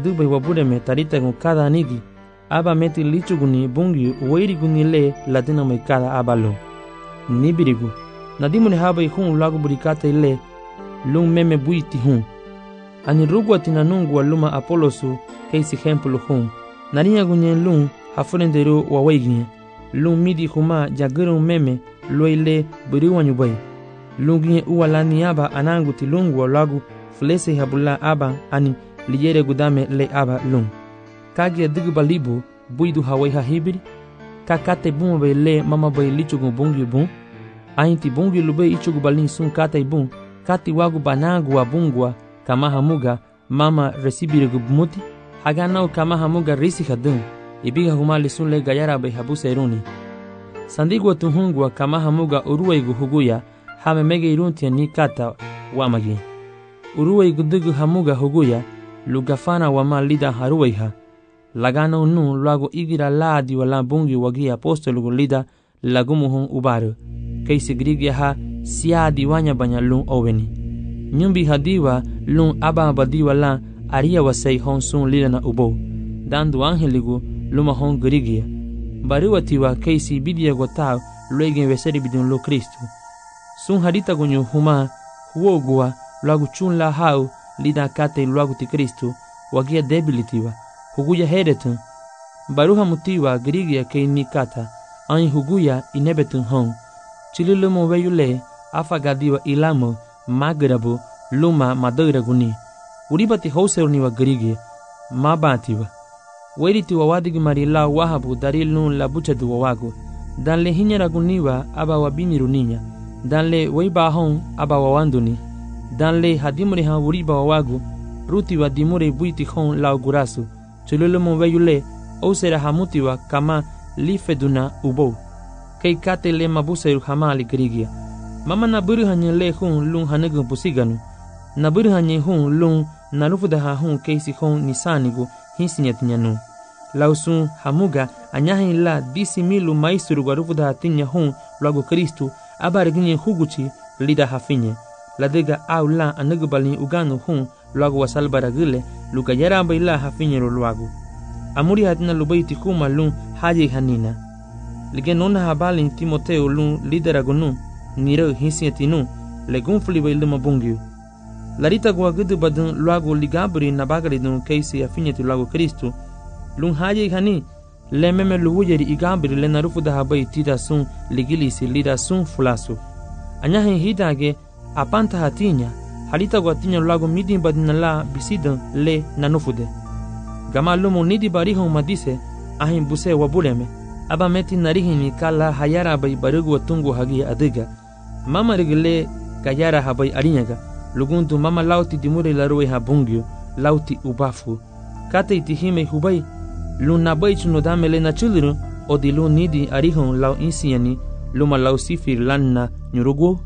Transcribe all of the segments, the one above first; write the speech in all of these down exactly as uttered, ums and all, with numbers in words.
dube wabudeme tarita con cada anigi aba meti lichuguni bungi weiriguni le ladina mai cada abalo nibirigu nadimune habai hun lagu burikata ile lung meme buiti hun ani rugwa tinanungu luma apolosu keisi hempulu hun narinya gunye lung hafurendero wa weigin lung midi huma jaguru meme loile buriwa nyubai lungi uwalani aba anangu tilungu lagu flese habula aba ani liyere gudame le aba lung kage digbalibu buidu hawai hahibiri kakate bumbe le mama bai lichugu bungi bun ainti bungi lube ichugu balin sun kate bun kati wagu banangu wa bungwa kama hamuga mama resibiri gubmuti haganau kama hamuga risi hadun ibiga humali sun le gayara bai habuse iruni sandigwa tuhungwa kama hamuga uruwaigu huguya hame mege iruntia ni kata wamagi uruwaigu dugu hamuga huguya lugafana wama lida haruwaiha lagana unu luago igira laadi wala bungi wagi apostolugu lida lagumuhun ubaru keisi grigia ha siadi wanya banya lun oweni nyumbi hadiwa lun aba badiwa la aria wasei hon sun lida na ubo dandu angeligu luma hon grigia bariwatiwa keisi bidia gotao luegen weseri bidun lo Kristu sun hadita gunyu huma huogua luagu chun la hau lida kate luagu ti Kristu wagia debilitiwa huguya hedetun baruha mutiwa grigia keini kata ai huguya inebetun hon chililumo weyule afagadiwa ilamo magrabu luma madoira guni uribati houseruni wa grigia mabatiwa weriti wa wadigi marila wahabu darilun la buchadu wa wagu danle hinyara guniwa aba wabini runinya danle weiba hon aba wawanduni danle hadimure ha uriba wa wagu ruti wa dimure buiti hon la gurasu chululumo weyule osera hamutiwa kama lifeduna ubo kei kate le mabuseru hamali grigia mama na buru hanye le hun lung hanagu pusiganu na buru hanye hun lung narufuda ha hun keisi hon nisanigu hinsinyatinyanu lausun hamuga anyahin la disi milu maisuru garufuda hatinya hun lagu Kristu abarginye huguchi lida hafinye ladega au la anagu balin uganu hun lagu wasalbaragile luka yaramba ila hafinye luagu amuri hatina lubaiti kuma lun haji hanina ligenona habalin Timoteo lun lideragunu niro hinsinyatinu legun fuliba ilma bungiu larita gwa gudu badun luagu ligabri nabagari dun keisi afinyati luagu Kristu lun haji hani le meme luwujeri igabri le narufuda habai tida sun ligilisi lida sun fulasu anyahin hidage apanta hatinya halita gwa tinya luagu midin badina la bisidan le nanufude gama lumo nidi barihon madise ahin buse wabuleme aba meti narihini kala hayara bai barugu watungu hagi adiga mama rigile gayara habai arinyaga luguntu mama lauti dimure larue habungyo lauti ubafu kate itihime hubai luna bai chuno damele na chuluru odilu nidi arihon lau insiani luma lau sifir lanna nyurugu.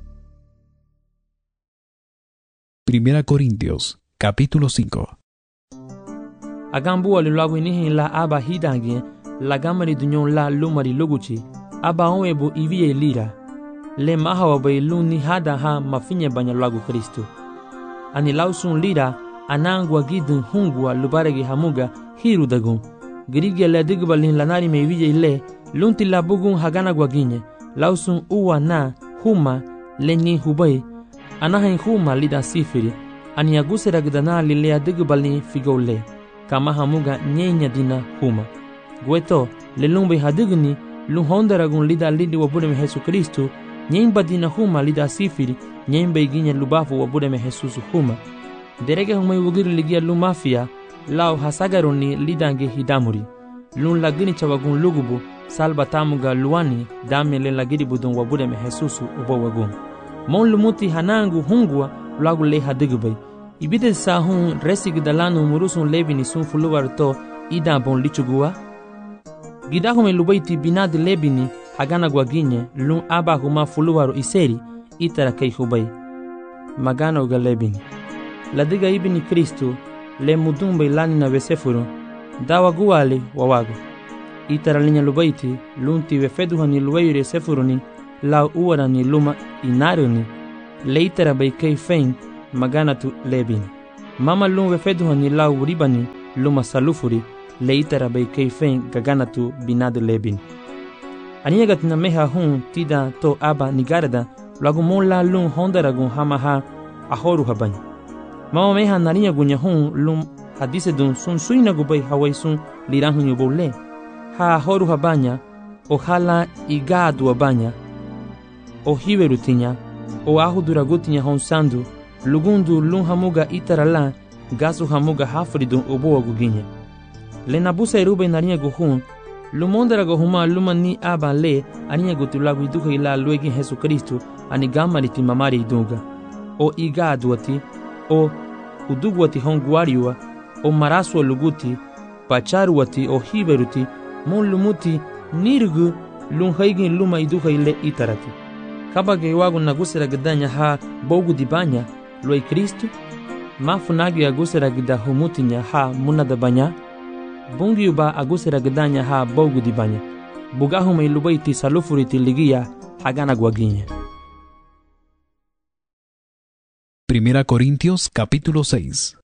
Primera Corintios, capítulo cinco. Agambu alulagu inihin la aba hidangi la gamari dunyon la lumari luguchi aba onwebu ivie lira le mahawa bai luni hada ha mafinye banya lagu Kristu ani lausun lira anangwa gidun hungwa lubaregi hamuga hiru dagun girige le digbalin lanari me ivie le lunti la bugun hagana gwaginye lausun uwa na huma lenyi hubai anahin huma lida sifiri ani agusera gdana lilea digbalin figole kama hamuga nyenya dina huma gweto lelumbe hadigni luhondaragun lida lidi wabudeme Yesu Kristu nyemba dina huma lida sifiri nyemba iginya lubafu wabudeme Jesus huma derege humai wugiri ligia lumafia lao hasagaroni lidange hidamuri lun lagini chawagun lugubu salba tamuga luani damele lagiri budun wabudeme Jesus ubo wagun mon lumuti hanangu hungwa lagu le hadigbai ibide sa hun resig dalanu murusun lebini sun fuluwarto ida bon lichugua gidahume lubaiti binadi lebini hagana gwaginye lun aba huma fuluwaru iseri itara kei hubai magana uga lebini ladiga ibini Kristu le mudumbe lani na wesefuru dawa guwali wawagu itara linya lubaiti lunti wefeduhani luwayure sefuruni lau uwarani luma inaruni le itara bai kei fein magana tu lebini mama lum vefedu hani lau ribani luma salufuri le itara bay keifen gaganatu binadu lebin. Aniagat na meha hun tida to aba nigarada lagu mon la lum hondaragun hamaha ahoru habany. Mama meha narinya gunya hun lum hadise dun sun suina gubay hawai sun lirahun yubole. Ha ahoru habanya o hala igadu abanya o hiverutinya o ahu duragutinya hon sandu lugundu lum hamuga itarala gasu hamuga hafridun oboa guginya. Le nabusa irube narinya guhun lumondara gohuma luma ni aba le aninya gutulagu iduka ila luegi Jesu Kristo ani gamariti mamari idunga o igaduati o uduguati honguariua o marasua luguti pacharuati o hiveruti mon lumuti nirgu lum haigin luma iduka ile itarati kabage wagu nagusera gdanya ha bogu dibanya loi Kristo mafunagi agusera gda humutinya ha munada banya bungi uba agusera gdanya ha bogu dibanya bugahuma ilubaiti salufuriti ligia hagana guaginya. Primera Corintios capítulo seis.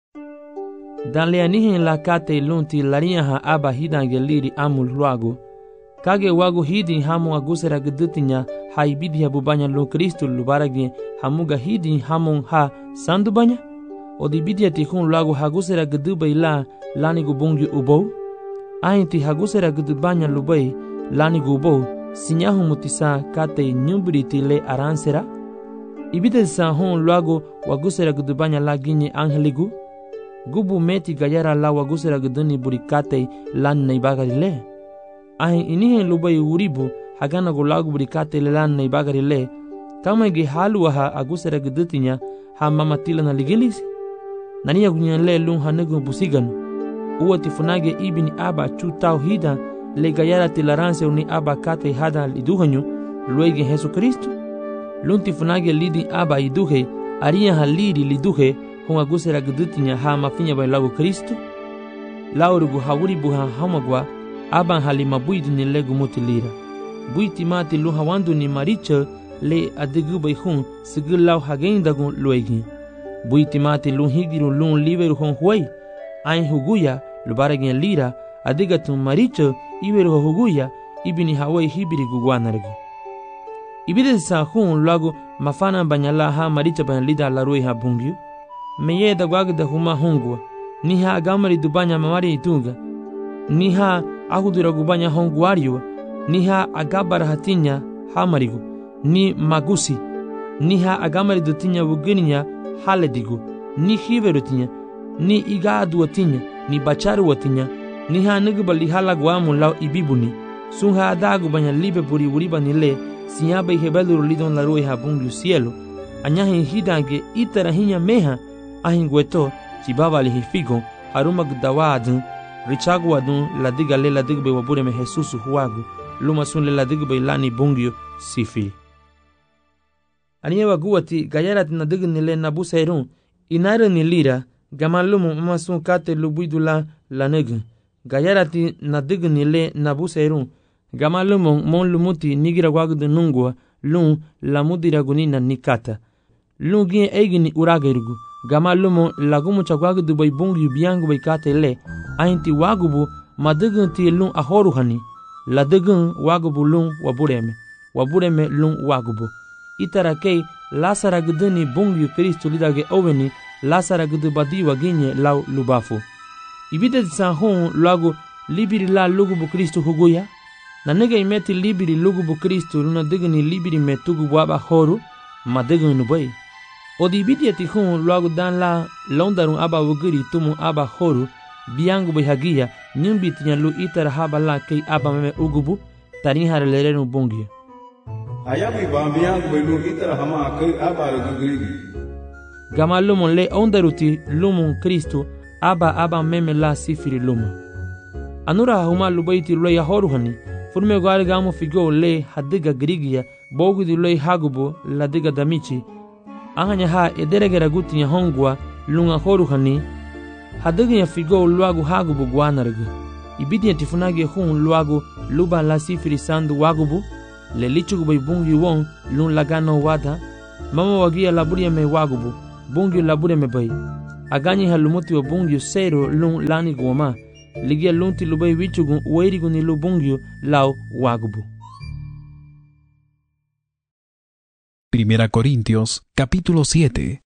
Dan anihin la kate lunti laria ha aba hidange liri amul luagu kage wagu hidin hamu agusera gdutinya ha ibidi bubanya lu Kristo lubaragi hamuga hidin hamun ha sandu banya o dibidia tihun luagu hagusera gdubai la lani gubungi ubo ainti hagusera gdubanya lubai lani gubo sinyahu mutisa kate nyubriti le aransera ibide sa hon luagu wagusera gdubanya la ginye angeligu gubu meti gayara la wagusera gduni burikate lan naibagari le ahin inihen lubai uribu hagana gulagu burikate le lan naibagari le kama ge halu ha agusera gdutinya ha mamatila na ligilisi nania gunyan le lun hanugu busigan uwati funage ibini aba chu tauhida le gayara tilaranse uni aba kate hada liduhanyu luegi Jesu Kristo lunti funage lidi aba iduhe aria haliri liduhe hon agusera gdutinya ha mafinya ba lagu Kristo laurugu hawuri buha hamagwa aban halima buidu ni legu mutilira buiti mati lu hawandu ni maricha le adigu bai hun sigil lau hagendagun luegi buiti mati lu higiru lu liveru hon huai ain huguya lubaragin lira adigatu maricha iveru huguya ibini hawai hibiri gugwanargu ibide sa hun lagu mafana banyala ha maricha ban lida la rui ha bungyu meye da gwagda huma hungwa ni ha agamari dubanya mamari itunga ni ha ahudura gubanya honguario ni ha agabara hatinya hamarigu ni magusi ni ha agamari dutinya wugininya haledigu ni hiverutinya ni igadu watinya ni bacharu watinya ni ha nugubali halagwamu lau ibibuni sun ha adagu banya libe buri uriba nile sinyaba ihebeluru lidon la rui ha bungu cielo anyahin hidange itara hinya meha ahingweto chibaba lihifigo haruma gdawadun richagu adun ladiga le ladigbe wabure me Jesus huagu luma sun le ladigbe lani bungyo sifi aniye waguati gayarat na digni le nabusairun inara ni lira gamalumu masun kate lubuidula laneg gayarati na digni le nabusairun gamalumu mon lumuti nigira wagdu nungwa lun lamudira gunina nikata lungi egini uragirgu gamalumu lagumu chagwagu dubai bungyu biangu bai kate le ainti wagubu madigun ti lun ahoru hani ladigun wagubu lun wabureme wabureme lun wagubu itara kei lasara guduni bungyu Kristo lidage oweni lasara gudu badi waginye lau lubafu ibide san hon lagu libiri la lugubu Kristo huguya na nega imeti libiri lugubu Kristo luna diguni libiri metugu waba horu madigun nubai odi ibide ti hon lagu dan la londarun aba wugiri tumu aba horu biangu bai hagia nyumbi tinya lu itara haba la kei aba meme ugubu tarin harelere bungyu ayabi bambiangu bai lu itara hama kei aba rugugiri gama lumon le ondaruti lumon Kristo aba aba meme la sifiri luma anura huma lubaiti lo ya horuhani furme gwari gamu figo le hadiga grigia bogu di lo hagubo la diga damichi ahanya ha ederegera gutinya hongwa lunga horuhani hadiga ya figo luagu hagubo gwanargu ibidi tifunage hun luagu luba la sifiri sandu wagubu le lichugu bai bungi won lun lagano wada mama wagia laburia me wagubu bungi laburia me bai Agani halumuti wa bungyo sero lung lani guama. Ligia lunti lubai wichugun uwairigun ni lubungyo lau wagubu. Primera Corintios, capítulo siete.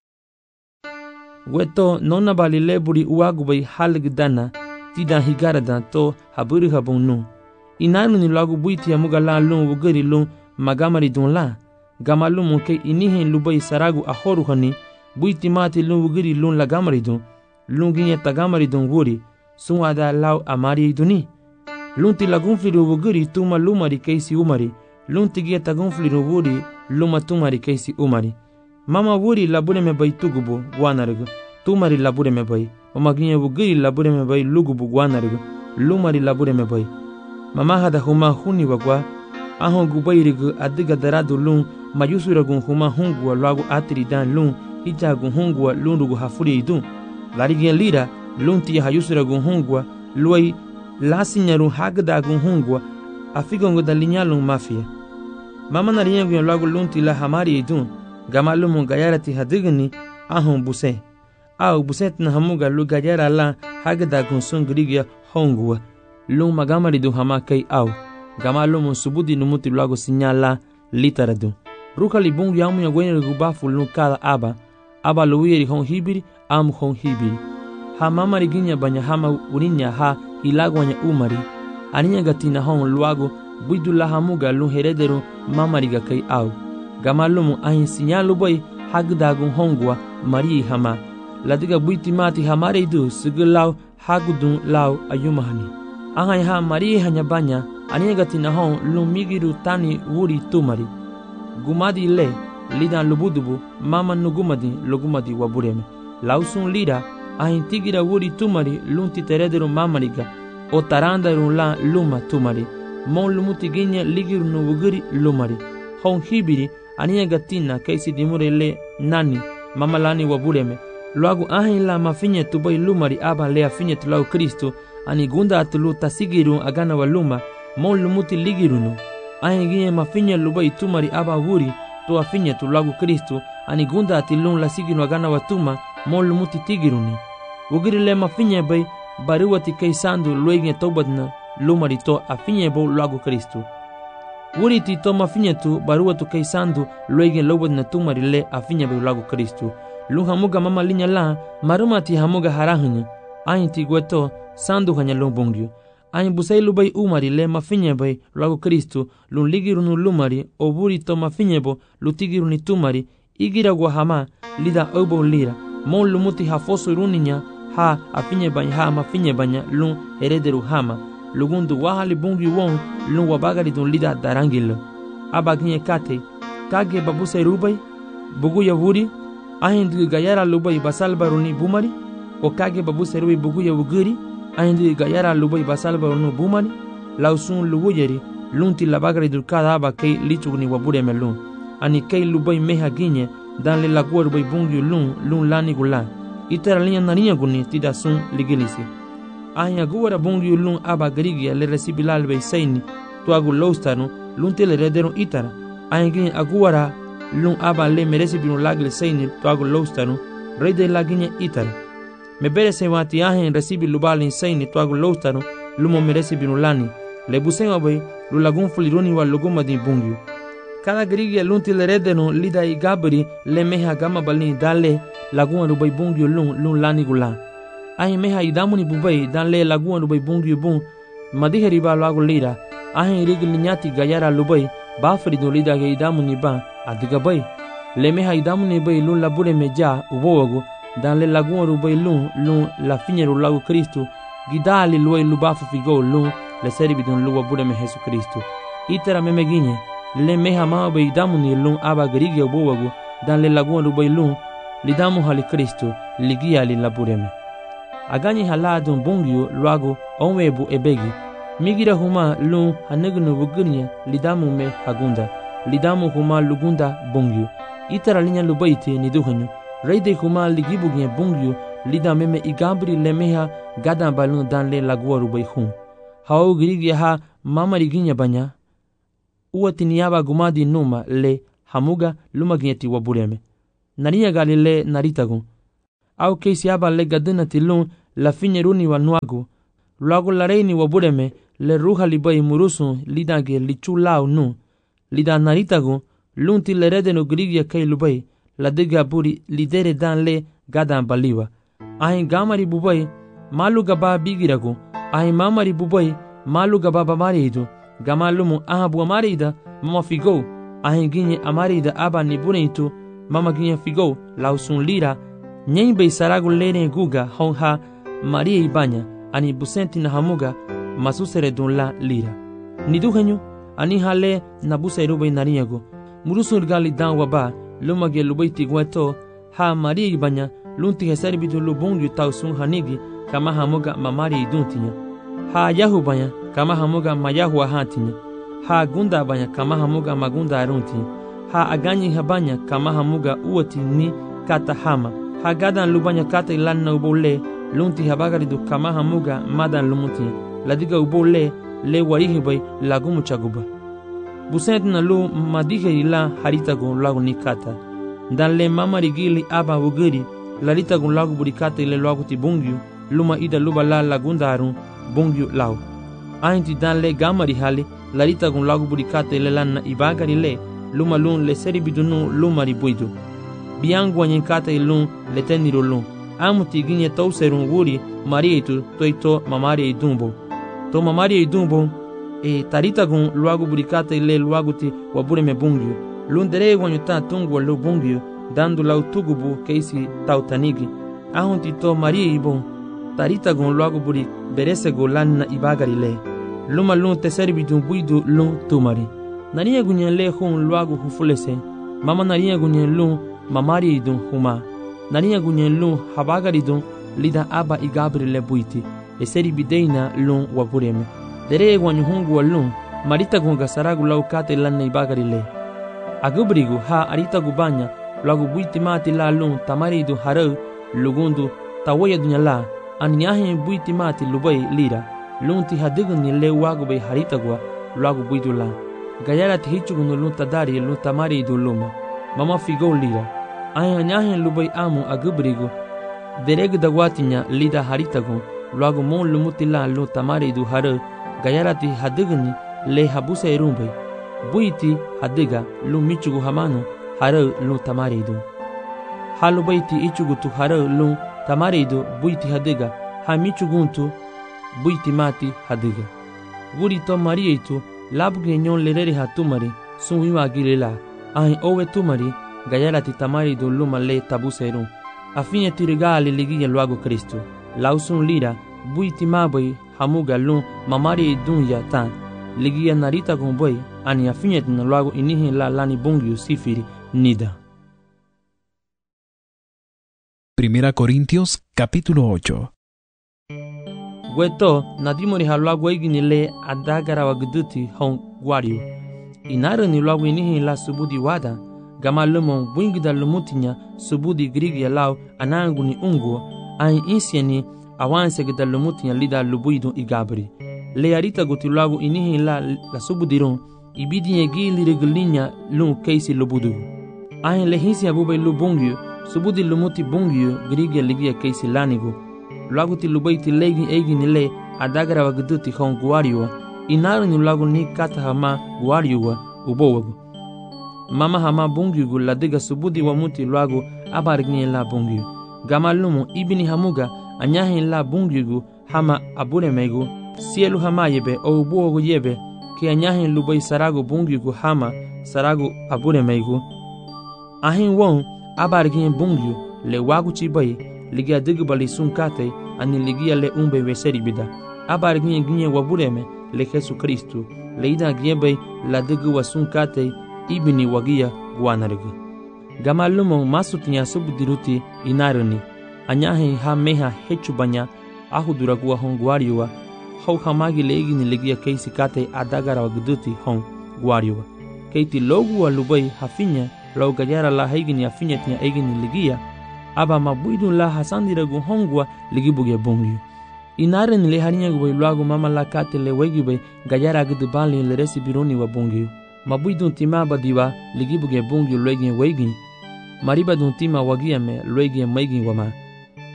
Weto nona balile buri uagubai halgdana tidan higaradan to haburi habunu. Inanu ni lagu buiti amuga la lung wugeri lung magamari dun la. Gamalu munke inihin lubai saragu ahoru hani buiti mati lung wugeri lung lagamari dun. Lunginya tagamari dun wuri sunwada lau amari duni. Lunti lagunfliru wugeri tuma lumari keisi umari. Lunti gia tagunfliru wuri luma tumari keisi umari. Mama wuri labure me bay tugubu guanargu. Tumari labure me bay. Mama ginya wugeri labure me bay lugubu guanargu. Lumari labure me bay. Mama hada huma huni wagwa. Ahon gubairigu adiga daradu lung. Mayusuragun huma hungwa lagu atiri dan lung. Hijagun hungwa lundugu hafuri idun. Larigien lira lunti hayusuragun hungwa. Luai lasinyaru hagdagun hungwa. Afigongo da linyalung mafia. Mama nariyengu lagu lunti la hamari idun. Gamalumu gayarati hadigni ahon buse. Au buset na hamuga lu gayara la hagdagun sungrigia hongwa. Lung magamari du hamakai au. Gamalumu subudi numuti lagu sinyala litaradu. Ruka libungu yamu ya gwenye gubafu lung kada aba. Aba luwiri hong hibiri amu hong hibiri. Ha mama riginya banya hama urinya ha hilagwanya umari. Aninya gatina hong luago buidu la hamuga lung heredero mama riga kai au. Gamalumu ahin sinyalu boy hagdagun hongwa mari hama. Ladiga buiti mati hamare idu sigilau hagudun lau ayumahani. Ahay ha mari hanya banya aninya gatina hong lung migiru tani wuri tumari. Gumadi le lidan lubudubu mama nugumadi lugumadi wabureme. Lausun lira ahin tigira wuri tumari lunti teredero mamariga. O tarandaru la luma tumari. Mon lumuti ginya ligiru nuvuguri lumari. Hong hibiri aniya gatina kaisi dimure le nani mamalani wabureme. Luagu ahin la mafinye tubai lumari aba le afinye tulau Kristo. Ani gunda atulu tasigiru agana wa luma. Mon lumuti ligirunu. Ahin ginya mafinye lubai tumari aba wuri. To afinye tulagu Kristo. Ani gunda atilun la sigiru agana wa tuma. Mon lumuti tigiruni. Wugiri le mafinye bay. Baruati kaisandu luegne tobadna lumari to afinye bo lagu Kristo. Wuri ti to mafinye tu baruatu kaisandu luegne lobadna tumari le afinye bo lagu Kristo. Lu hamuga mama linya la maruma ti hamuga harahunya. Ayin ti gweto sandu hanya lumbungyo. Ayin busay lubay umari le mafinye bay lagu Kristo. Lu ligirunu lumari o wuri to mafinye bo lutigiruni tumari. Igira guahama lida obo lira. Mon lumuti hafosu runinya. Ha afinye banya ha mafinye banya lung herederu hama. Lugundu wahali bungi wong lung wabagari dun lida darangilo. Abaginye kate. Kage babuse rubai. Bugu ya wuri. Ahindu gayara lubai basalbaruni bumari. O kage babuse rubai bugu ya wuguri. Ahindu gayara lubai basalbaruni bumari. Lausun luwuyeri. Lunti labagari dulkada aba kei lichugni wabure melun. Ani kei lubai meha ginye. Dan le lagua rubai bungi lung lung lani gulan. Itara linya narinya guni tida sun ligilisi. Ahnya guwara bungi ulung aba garigia le resibilal bei saini tuagu lostanu lunte le redero itara. Ahnya gini aguwara lung aba le meresi binu lagle saini tuagu lostanu rede laginya itara. Mebere se wati ahnya resibi lubalin saini tuagu lostanu lumo meresi binu lani. Le busenga bei lulagun fulironi wa luguma di bungi. Cada garigia lunti le redeno lida i gabri le meha gama balini dale laguan rubai bungyo lung lung lani gula. Ahin meha idamuni bubai dan le laguan rubai bungyo bung madihe riba lagu lira. Ahin rigi linyati gayara lubai bafri do lida ge idamuni ba adiga bai. Le meha idamuni bai lung labure meja ubowago dan le laguan rubai lung lung la finyeru lagu Kristo gidali luai lubafu figo lung le seribi don luwa bude me Jesu Kristo. Itera memeginye le meha maa bai idamuni lung aba garigi ubowago dan le laguan rubai lung lidamu hali Kristo ligia li labureme. Agani haladun bungyo luago onwebu ebegi. Migira huma lung hanegnu bugunya lidamu me hagunda. Lidamu huma lugunda bungyo. Itara linya lubaiti niduhanyo. Reide huma ligibugnya bungyo lidame me igabri lemeha gadan balun dan le lagua rubai hun. Hao girigia ha mama liginya banya. Uwati niyaba gumadi numa le hamuga lumaginyeti wabureme. Nariya galile naritagun. au keisi aba le gadena tilun la finyeruni wa nuagu. Luagu la reini wa bureme le ruha libai murusun lidage lichu lau nu. Lida naritagu lunti le redenu grigia kei lubai la diga buri lidere dan le gadan baliwa. Ahin gamari bubai malu gaba bigiragu. Ahin mamari bubai malu gaba bamaridu. Gamalumu aha bua marida mama figo. Ahin ginye amarida aba ni bureitu mama ginye figo lausun lira. Nyembe saragu lene guga honha Maria ibanya ani busenti na hamuga masusere dun la lira. Niduhenyu ani hale na busairu bai nariyago. Murusun gali dan waba lumage lubai tigweto ha Maria ibanya lunti hesari bidu lubungu tausun hanigi kama hamuga mamari iduntinya. Ha yahu banya kama hamuga mayahu ahantinya. Ha gunda banya kama hamuga magunda aruntinya. Ha aganyi habanya kama hamuga uoti ni kata hama. Ha gadan lubanya kata ilanna ubole lunti habagaridu kama hamuga madan lumuti ladiga ubole le warihi bai lagumu chaguba. Busent na lu madige ila haritagun lagu nikata. Dan le mamari gili aba ugiri laritagun lagu burikata ile lagu ti bungyu luma ida luba la lagunda arun bungyu lau. Ainti dan le gamari hali laritagun lagu burikata ile lanna ibagari le luma lun le seri bidunu lumari buidu. Biangu wanyenkata ilun le teniro lun. Amuti ginye tau serun wuri marietu toito mamari idumbo. To mamari idumbo e taritagun luagu burikata ile luagu ti wabure me bungyu. Lundere wanyuta tungu walu bungyu dandu lau tugubu keisi tautanigi. Ahunti to marie ibon taritagun luagu buri beresego lanna ibagari le. Luma lun teseri bidun buidu lun tumari. Nariya gunyen le hun luagu hufulese. Mama nariya gunyen lun mamari idun huma. Nariya gunyen lun habagari dun lida aba igabri le buiti. Eseri bideina lun wabureme. Dere wanyuhungu walun marita gunga saragu lau kate lanna ibagari le. Agubrigu ha arita gubanya lagu buiti mati la lun tamaridu harau lugundu tawaya dunya la anyahin buiti mati lubai lira lunti hadigun ni le wagu bai harita gua lagu buidu la gayara tihichugunu lun tadari lun tamaridu luma mama figo lira ay anyahin lubai amu agubrigu dereg dagwatinya lida harita gun lagu mon lumuti la lun tamaridu harau gayara ti hadiguni le habusa irumbai buiti hadiga lu michugu hamanu harau lu tamaridu. Halu baiti ichugu tu harau lu tamaridu buiti hadiga ha michuguntu buiti mati hadiga. Guri to marieitu labge nyon lerere ha tumari sun iwa gilela ahin owe tumari gayarati tamaridu luma le tabuseru. Afine tirigali ligiya luago Kristo. Lausun lira buiti mabai hamuga lu mamari dunya tan. Ligia narita gumboy ani afinyet na luago inihi la lani bungyu sifiri nida. Primera Corintios capítulo ocho. Weto nadimori ha luago igini le adagara wagduti hon guario. Inara ni luago inihi la subudi wada gama lumon bungida lumutinya subudi grigia lau anangu ni unguo ain insieni awanse gida lumutinya lida lubuidu igabri. Le arita goti lagu inihi la la subudirun ibidinye gili regulinya lun keisi lubudu. Ahin le hinsi abubay lubungyu subudi lumuti bungyu grigia ligia keisi lanigu. Lagu ti lubay ti legi egi ni le adagara wagduti hon guariwa inaru ni lagu ni kata hama guariwa ubowagu. Mama hama bungyu gu ladiga subudi wamuti lagu abarigni la bungyu. Gama lumu ibini hamuga anyahin la bungyu gu hama abure megu. Sielu hama yebe o ubuogu yebe ke anyahin lubai saragu bungyu hama saragu abure meigu. Ahin won abargin bungyu le wagu chibai ligia digbali sunkate ani ligia le umbe weseri bida. Abargin ginye wabureme le Jesu Kristu le ida giebe la digu wasunkate ibini wagia guanargu. Gama lumo masutinya subdiruti inaruni anyahin ha meha hechu banya ahuduragu honguariwa hau hamagi legi ni legia keisi kate adagara wagduti hon guariwa. Keiti logu wa lubai hafinya lau gajara la haigini afinya tia egini legia aba mabuidu la hasandiragu hongwa legibuge bungyu. Inare ni le harinya gubai luagu mama la kate le wegibai gajara agdubali le resi bironi wa bungyu. Mabuidu tima badiwa legibuge bungyu luegi wegi. Mariba dun tima wagia me luegi maigi wama.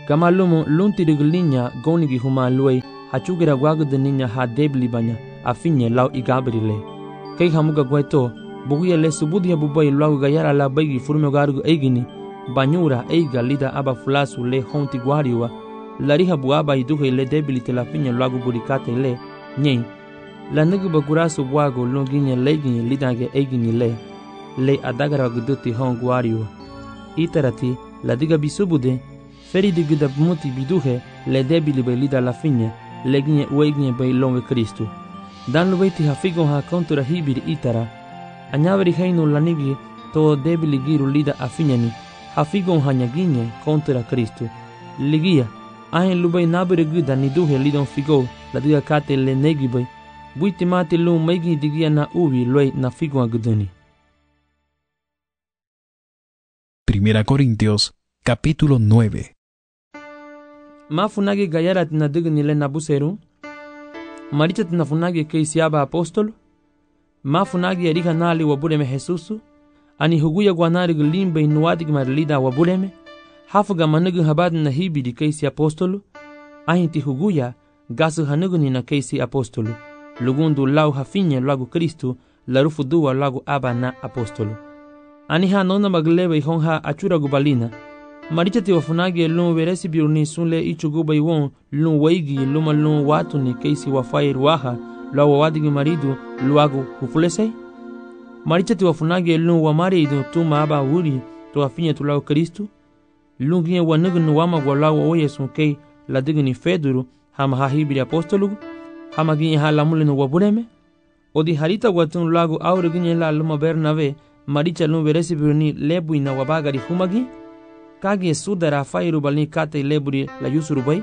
Gama lumo lunti riglinya gonigi huma luei hachugira gwagud ninya ha debli banya afinye lau igabrile. Kei hamuga gweto buguya le subudia bubai lau gayara la baigi furme garugu eigini banyura eiga lida aba fulasu le honti guariwa lariha buaba iduhe le debli te la finye lagu burikate le nyen la nugu bagurasu buago longinya leginye lidange eigini le le adagara guduti hon guariwa itarati la diga bisubude feri di gida muti biduhe le debili be lida la finye leginye ueginye be longe Kristu dan lubeiti hafigon ha kontura hibiri itara anyaveri heino lanigi to debili giru lida afinyani hafigon hanyaginye kontra Kristu ligia ahen lubei nabere gida niduhe lidon figo la diga kate le negibei buiti mate lu meigi digia na uvi loi na figon aguduni. Primera Corintios, capítulo nueve. Mafunagi gayara tina digni le nabuseru maricha tina funagi keisiaba apostolo mafunagi erika nali wabureme Jesusu ani huguya gwanari glimbe inuadig marlida wabureme hafuga manugu habad na hibidi keisi apostolo ahinti huguya gasu hanuguni na keisi apostolo lugundu lau hafinye lagu Kristu larufu duwa lagu aba na apostolo ani ha nona maglebe ihonha achura gubalina maricha ti wafunagi lu veresi biurni sunle ichuguba iwon lu waigi luma lu watu ni keisi wafai ruaha lau wawadigi maridu luagu hufulesei maricha ti wafunagi lu wamari idu tuma aba wuri to afinye tu lau Kristu lungie wanugu wama gwalau o yesu kei la digni feduru hama hahibiri apostolugu hama ginye halamulinu wabureme odi harita watun lagu aure ginye la luma Bernave maricha lu veresi biurni lebu na wabagari humagi kage sudara fairu balni kate leburi la yusuru bai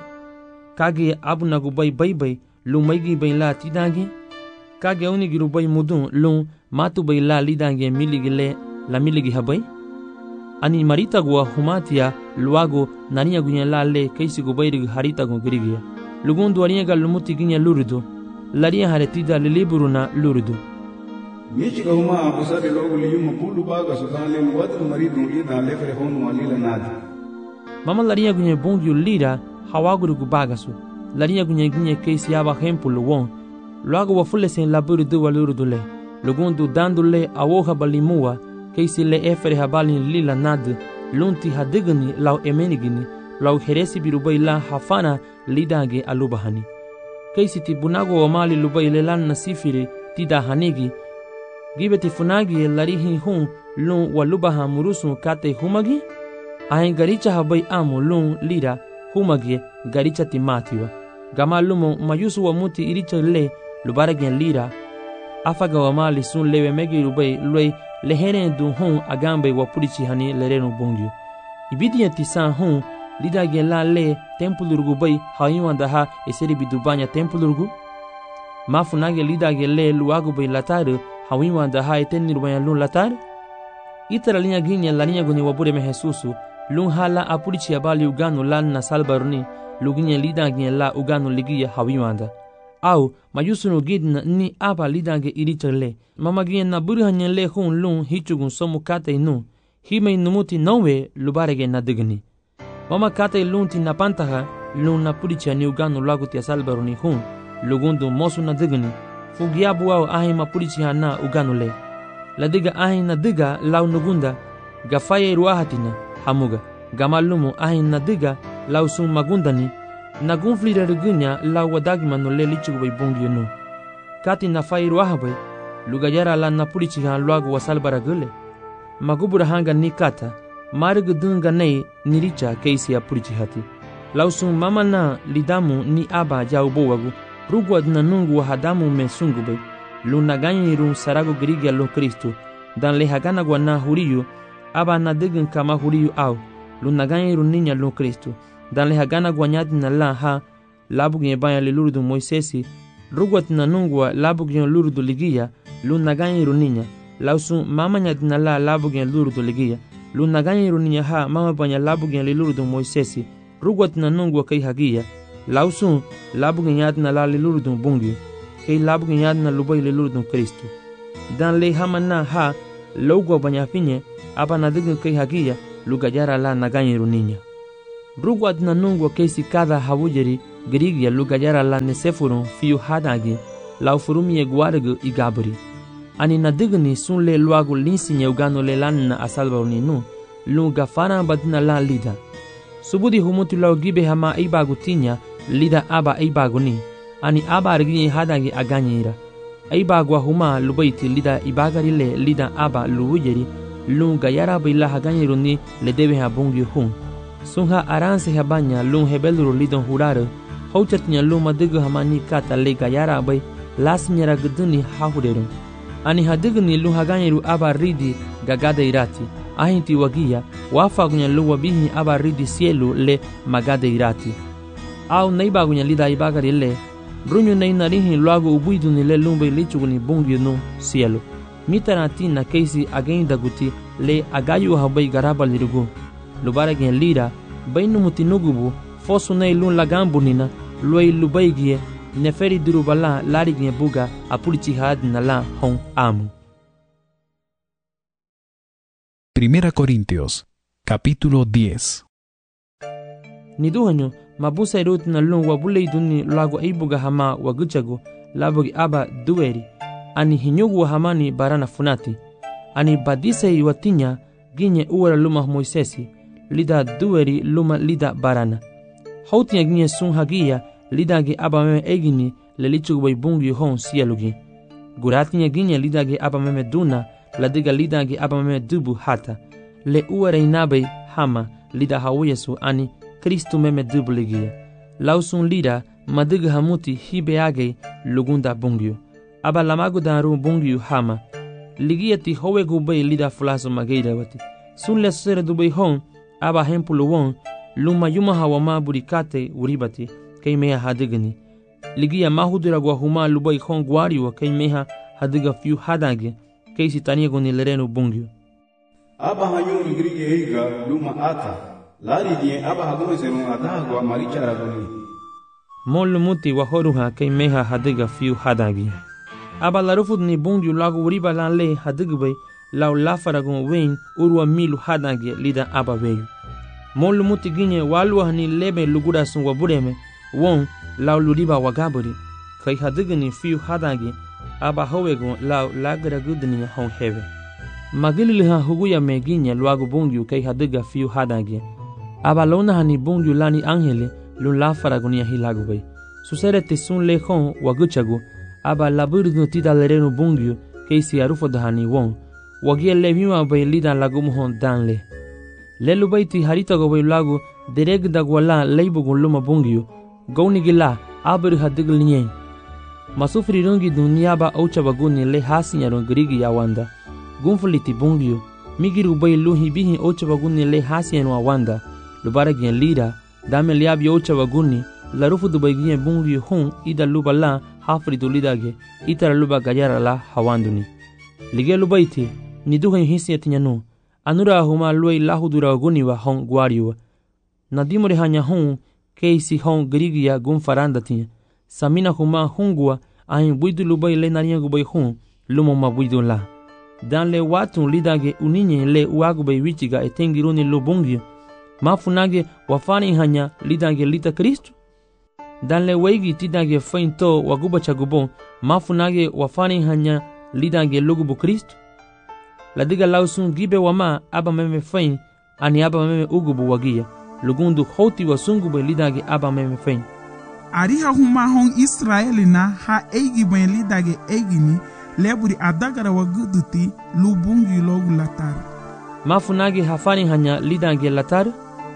kage abunagu bai bai bai lu maigi bai la tidangi kage unigiru bai mudun lu matu bai la lidange miligi le la miligi habai ani marita gua humatia luago nania gunya la le keisi go bai harita go grigia lugundu aria gal lumuti ginya lurudu laria haretida le liburu na lurudu Michi ka huma abusa de logo liyu mapulu baga sudale muwatu maridu ida lefre honu walila nadi. Mama laria gunye bongi ulira hawaguru gubagasu. Laria gunye gunye keisi yaba hempulu won. Luago wafule sen laburu du waluru dule. Lugundu dandule awoha balimua keisi le efere habali lila nadi. Lunti hadigani lau emenigini lau heresi birubai la hafana lidange alubahani. Keisi tibunago wamali lubai lelan nasifiri tida hanigi gibeti funagi larihi hun lun walubaha murusu kate humagi ahen garicha habai amu lun lira humagi garicha timatiwa gama lumo mayusu wa muti iricha le lubaragen lira afaga wa mali sun lewe megi rubai loi leheren dun hun agambe wa purichi hani lerenu bongyu ibidi ya tisan hun lida gen la le tempulurgu bai hayuanda ha eseri bidubanya tempulurgu mafunagi lida gen le luagu bai lataru hawiwa da ha eteni rubanya lun latar itara linya ginya lania guni wabure me Jesusu lun hala apurichi abali uganu lan na salbarni luginya lida ginya la uganu ligia hawiwa da au mayusunu gidna ni aba lidange irichale mama ginya na burhanya le hun lun hichugun somu kate inu hime numuti nowe lubarege na digni mama kate lun ti na pantaha lun na purichi ani uganu lagu ti salbarni hun lugundu mosu na digni fugiabu au ahi mapurichi hana uganule ladiga ahi na diga lau nugunda gafaye ruahatina hamuga gamalumu ahi na diga lau sun magundani nagunflira rigunya lau wadagima no le lichugu bai bungi nu kati na fai ruahabai lugayara la napurichi han luagu wasalbara gule magubura hanga ni kata marigu dunga nei niricha keisi ya purichi hati lau sun mama na lidamu ni aba jau bowagu rugwa na nungu wa hadamu me sungube luna ganyi run sarago grigia lo Kristu dan le hagana gwa na huriyu aba na digin kama huriyu au luna ganyi run ninya lo Kristu dan le hagana gwa nyadi na la ha labu gye banya le lurudu Moisesi rugwa na nungu wa labu gye lurudu ligia luna ganyi run ninya lausu mama nyadi na la labu gye lurudu ligia luna ganyi run ninya ha mama banya labu gye le lurudu Moisesi rugwa na nungu wa kai hagia lausu labu gnyad na la lelurdun bungi kay labu gnyad na lubay lelurdun Kristu dan le hamana ha logo banya finye aba na digin kay hagia lugajara la naganyiru ninya rugu adna nungwa keisi kada hawujeri grigia lu gayara la nesefurun fiu hadagi la ufurumi e guargu i gabri. Ani na digni sun le luagu linsinye ugano le lanna asalbaruni nu, lu gafana badna la lida. Subudi humutu lau gibe hama eibagu tinya, lida aba eibagu ni, ani aba arginye hadagi aganyira. Eibagu huma lubaiti lida ibagarile lida aba luwujeri, lu gayara bila haganyiru ni le debe habungi hun. Sunha aranse habanya lu hebeluru lidon hurare, hauchatnya lu madigu hamani kata le gayara bay, lasnyara guduni hahurerun. Ani hadigni lu haganyiru aba ridi gagada irati, ahinti wagia, wafagunya lu wabihi aba ridi sielu le magada irati. Au neibagunya lida ibagari le, brunyu neinarihi luagu ubuiduni le lumbe lichuguni bungi nu sielu. Mitarati na keisi agenda guti le agayu habay garaba lirugu. Lubaragen lira, bainu mutinugubu, fosu nei lun lagambunina, luei lubaigie, neferi durubala larigien buga apulichi hadna la hon amu. Primera Corintios, capítulo diez. Niduhanyo, mabusa irut na lun wabulei duni lagu eibuga hama waguchagu, labugi aba dueri, ani hinyugu hamani barana funati, ani badise iwatinya, ginye uwara luma Moisesi, lida dueri luma lida barana. Hautinya ginye sun hagia, lida ge aba meme egini, le lichugu bay bungi hon sielugi. Guratinya ginye lida ge aba meme duna, ladiga lida ge aba meme dubu hata. Le uwara inabe hama, lida hawiyesu ani, Kristu meme dubu ligia. Lausun lida, madiga hamuti hibe age, lugunda bungio. Aba lamagu daru bungio hama. Ligia ti howe gubay lida fulaso mageida wati. Sun le sere dubay hon, aba hempulu won, luma yuma hawama burikate uribati, kay meha hadigani. Ligia mahudura guahuma lubay hon guariwa kay meha hadiga fiu hadage, kay sitania goni lereno bungio. Aba hayun igrige heiga luma ata, lari die aba hagome serun adagwa marichara goni. Molu muti wahoruha kay meha hadiga fiu hadage. Aba larufud ni bungio lagu uriba lan le hadigubay, lau lafaragon wen urwa milu hadage lida aba weyu. Molu muti ginye walwa ni lebe lugura sun wabureme, won lau luriba wagaburi, kay hadigani fiu hadage, aba howegon lau lagara gudni hon heve. Magiliha huguya me ginye luagu bungyu kay hadiga fiu hadage. Aba lona hani bungyu lani angele lun lafaragon ya hilagubay. Susere tisun le hon waguchagu, aba laburdu tida lereno bungyu kay si arufo dahani won, wagia leviwa bay lidan lagumuhon danle. Lelu bayti harita go bay lagu dereg dagwala leibugun luma bungyu, gaunigila abri hadigl nyen. Masufri rungi dunyaba aucha baguni le hasinyaron grigi yawanda. Gunfuliti bungyu, migiru bay luhi bihi aucha baguni le hasinyano awanda, lubaragien lira, dame liabi aucha baguni, larufu dubaygien bungyu hun ida luba la hafri dulidage, itara luba gayara la hawanduni. Lige lubayti, niduhen hisiatinyano, anura huma luay lahudura guniwa hon guariwa. Nadimore hanya hon, keisi hon grigia gun faranda tinya. Samina huma hungua, ahin buidu lubay le nariangu bay hon, lumo ma buidu la. Dan le watun lidage uninye le uagu bay wichiga etengiruni lubungyo. Mafunage wafani hanya lidage lita Kristu. Dan le weigi tidage fainto waguba chagubon, mafunage wafani hanya lidage lugubu Kristu. Ladiga lausun gibe wama aba meme fain, ani aba meme ugubu wagia, lugundu hoti wasungu bay lidage aba meme fain. Ariha huma hon Israeli na ha eigi ben lidage eigini, leburi adagara waguduti lubungi logu latar. Mafunage hafani hanya lidage latar?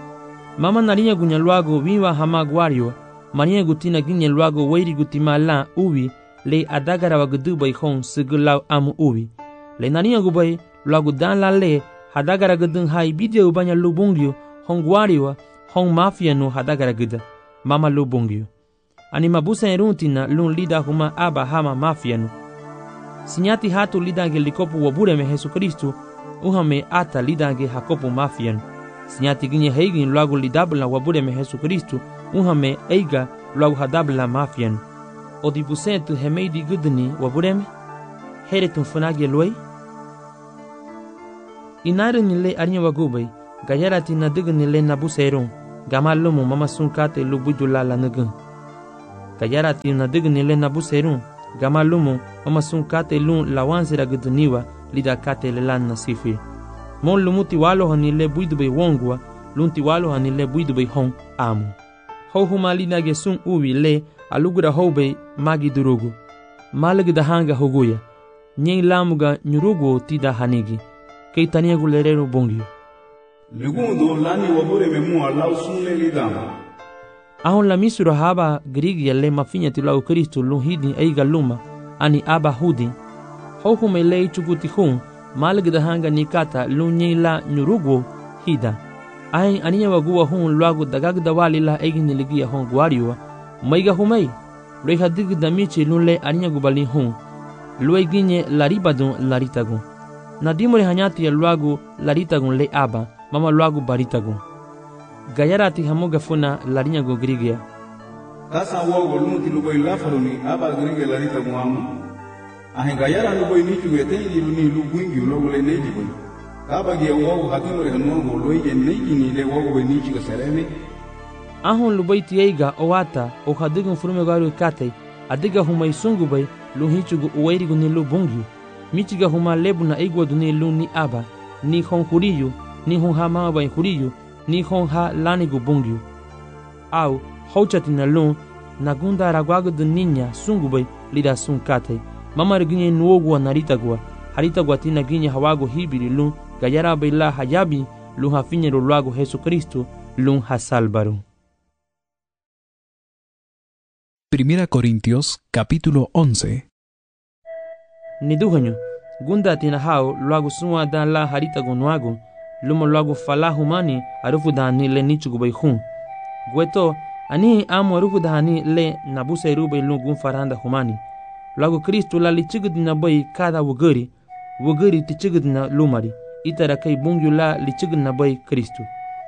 Mama narinya gunya luago wiwa hama guario, maniya gutina ginye luago weiri gutima la uwi, le adagara wagudu bay hon sigulaw amu uwi. Le narinya gubay, luago dan la le, hadagara gudun hai bidya ubanya lubungyo, hon guario, hon mafia no hadagara guda, mama lubungyo. Ani mabusa eruntina lun lida huma aba hama mafia no. Sinyati hatu lidange likopu wabureme Jesu Kristu, uhame ata lidange hakopu mafia no. Sinyati ginye heigin luago lidabla wabureme Jesu Kristu, uhame eiga luago hadabla mafia no. Odibusentu hemeidi gudni wabureme, heretun funage luay. Inarin le arnya wagubay, gayarati na digni le nabusa erun, gama lumu mama sunkate lu buidula la nugun. Kayara ti na digni le nabuserun, gama lumu mama sunkate lun lawansira guduniwa lida kate le lan nasifi. Mon lumuti walo hani le buidube wongwa, lunti walo hani le buidube hon amu. Ho huma linage sun uwi le alugura hobe magi durugu. Malagda hanga hoguya. Nyei lamuga nyurugu tida hanigi. Kei tania gulerero bongyo. Lugundo lani wabure memu alau sunle lidama. Ahon la misura haba grigia le mafinya tilau Kristo lunhidi eiga luma ani aba hudi. Ho huma le chuguti hun malagda hanga nikata lunyi la nyurugu hida. Ahin aniya wagua hun luagu dagagda wali la egin niligia hon guariwa. Maiga humei. Loi hadig damichi lunle aniya gubali hun. Loi ginye laribadun laritagun. Nadimore hanyati ya luagu laritagun le aba. Mama luagu baritagun. Gayarati hamuga funa larinya go grigia. Tasa wogo lumuti luboi lafaruni aba grigia laritagun amu. Ahin gayara luboi nichu geteni luni lubwingi ulogu le nejibun. Kaba gia wogo hatimore hanuogo loige nejini le wogo we nichu gasereme. Ahon luboi tieiga owata o hadigun furume garu kate adiga huma isungu bai luhichugu uwairigu ni lubungi. Michiga huma lebu na igwa duni lu ni aba ni hon huriyu ni hon ha mama bai huriyu ni hon ha lanigu bungi. Au hauchati na lu na gunda ragwagu duninya sungu bai lida sun kate. Mama riginye nuogwa naritagwa haritagwa tina ginye hawago hibiri lu gayara bai la hayabi lu hafinyero luagu Jesu Kristo lu hasalbaru. Primera Corintios, capítulo once. Niduhanyo, gunda tina hao luagu suwa dan la haritago nuago, lumo luagu fala humani arufu dani le nichugu bai hun. Gweto, ani amu arufu dani le nabusa irube lungun faranda humani. Luagu Kristo la lichigudina bai kada wugari, wugari tichigudina lumari, itara kai bungyu la lichigudina bai Kristo.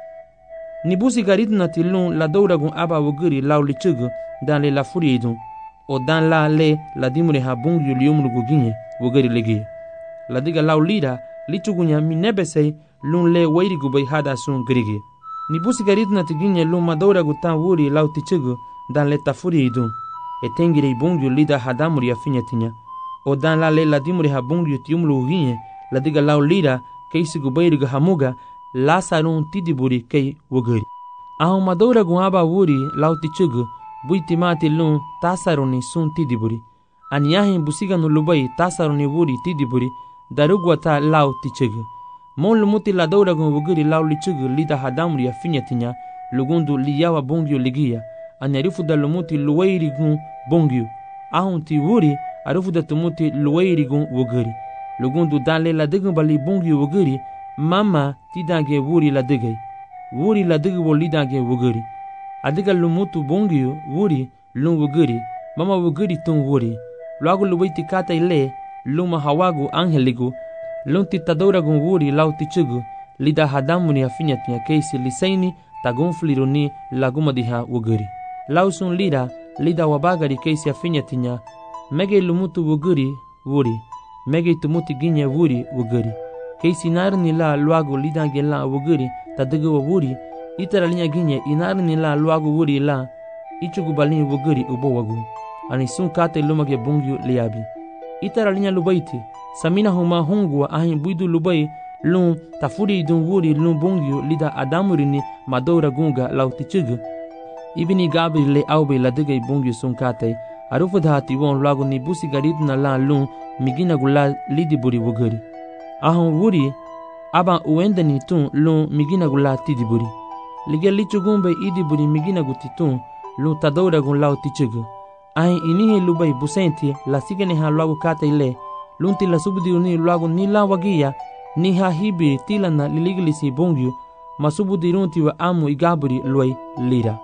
Nibusi garidna tilun la douragun aba wugari lau lichigu dan le la furiidun, o dan la le la dimure ha bungyu liumru guginye wugari legi. La diga lau lira lichugunya minebesei lun le wairigu bai hada sun grigi. Nibusi garidna tiginye lun madouragu tan wuri lau tichigu dan le ta furiidun, e tengirei bungyu lida hadamuri a finyatinya, o dan la le la dimure ha bungyu tiumru guginye la diga lau lira keisigu bairigu hamuga lasarun tidiburi kei wugari. Ahon madouragu aba wuri lau tichigu buiti mati lun tasaruni sun tidiburi. Aniyahin busiga no lubai tasaruni wuri tidiburi darugwa ta lau tichigu. Mon lumuti la douragun wugiri lau lichigu lida hadamuri a finyatinya lugundu liyawa bongyu ligia. Anyarifu da lumuti luwairigun bongyu. Ahon ti wuri arufu da tumuti luwairigun wugiri. Lugundu danle la digun bali bongyu wugiri mama tidange wuri la digay. Wuri la digu lidange wugiri. Adiga lumutu bongyu wuri lun wugiri mama wugiri tun wuri. Luagu luwaiti kata ile luma hawagu angeligu lun titadouragun wuri lau tichugu lida hadamuni afinyatinya keisi lisaini tagun fliruni laguma diha wugiri. Lau sun lida lida wabagari keisi afinyatinya mege lumutu wugiri wuri mege tumuti ginye wuri wugiri. Keisi narni la luagu lidange la wugiri tadigu wa wuri itara linya ginye inarni la luagu wuri la ichugu balini wugiri ubo wagu. Ani sun kate lumage bungyu liabi. Itara linya lubaiti samina huma hungwa ahin buidu lubai lun tafuri idun wuri lun bungyu lida adamurini madoura gunga lau tichugu. Ibini gabri le aube la digay bungyu sun kate arufu dhati won luagu ni busi garidna la lun migina gula lidi buri wugiri. Ahon wuri aban uendani tun lun migina gula tidiburi. Lige lichugumbe idiburi migina gutitun lun tadoura gun lau tichugu. Ahin inihi lubai busenti la sigene ha luagu kata ile lunti la subudiruni luagu ni la wagia ni ha hibiri tila na liligilisi bongyu masubudirunti wa amu igaburi luai lira.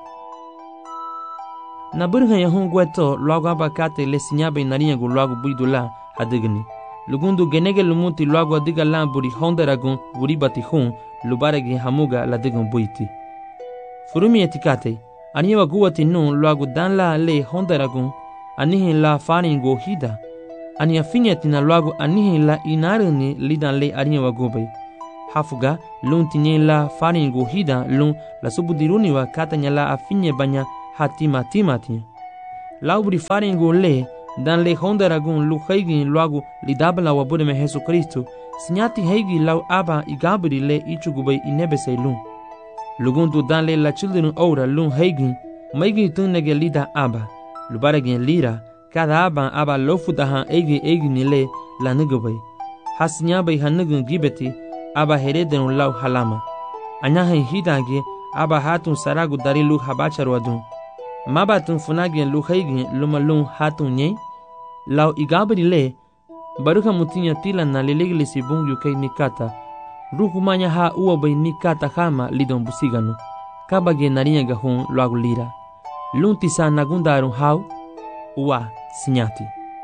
Na burha ya hungweto luagu aba kata ile sinyabe narinya gu luagu buidula hadigni. Lugundu genege lumunti luagu adiga la buri hondaragun buri bati hun lubaragi hamuga la digun buiti. Furumi etikate aniwa guwati nun luagu dan la le hondaragun anihin la faringo hida. Ani afinyati na luagu anihin la inarini lidan le aniwa gubay. hafuga lun tinye la farin go hida lun la subudiruni wa katanya la afinye banya hatima timati laubri farin go le dan le hondaragun lu haigi luagu lidabla wa bude me Jesu Kristo sinyati haigi lau aba igabri le ichugubai inebese lun lugundu dan le la children ora lun haigi maigi tunnege lida aba lubaregen lira kada aba aba lofutahan egi egi nile la nugubai hasnyabai hanugun gibeti aba hereden lau halama anyahen hidage aba hatun saragu dari lu habacharuadun mabatun funagen lu haigi lumalun hatun nye lau igabri le baruka mutinya tila na leleglesi bungyu kay nikata rukumanya ha uwabay nikata hama lidon busiganu kabage narinya gahun luagu lira luntisa nagundarun hau uwa sinyati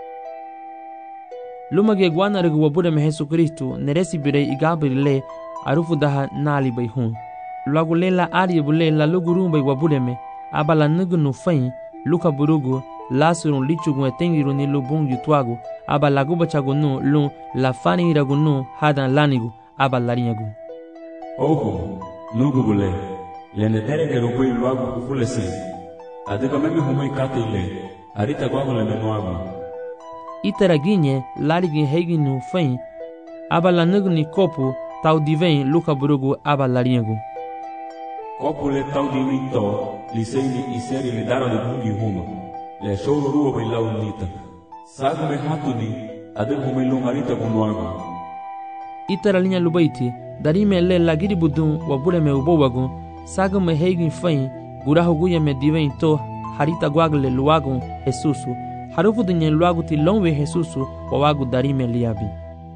lumage guanargu wabuda me Jesu Kristo neresi bire igabri le arufu daha nali bay hun luagu lela ari bule la lugurun bay wabuda me abala nugunu fain luka burugu lasurun lichugun etengiru ni lubung yutwagu aba laguba chagunu lun la fani iragunu hadan lanigu aba larinyagu oho nugubule lene derege rupui luagu kufulesi adika memi humui katile arita gwagu le menuagu itaraginye larigin heginu fain aba lanugni kopu tau divein luka burugu aba larinyagu kopu le tau divin to liseini iseri le daro de bungi huma le shoro ruo bai lau nita sagu me hatuni adil humai lungarita kunuagu itara linya lubaiti darime le lagiri budun wabule me ubowagu sagu me heigin fain gurahu guya me divein to harita guagle luagu Jesusu harufu dunye luagu ti longwe Jesusu wawagu darime liabi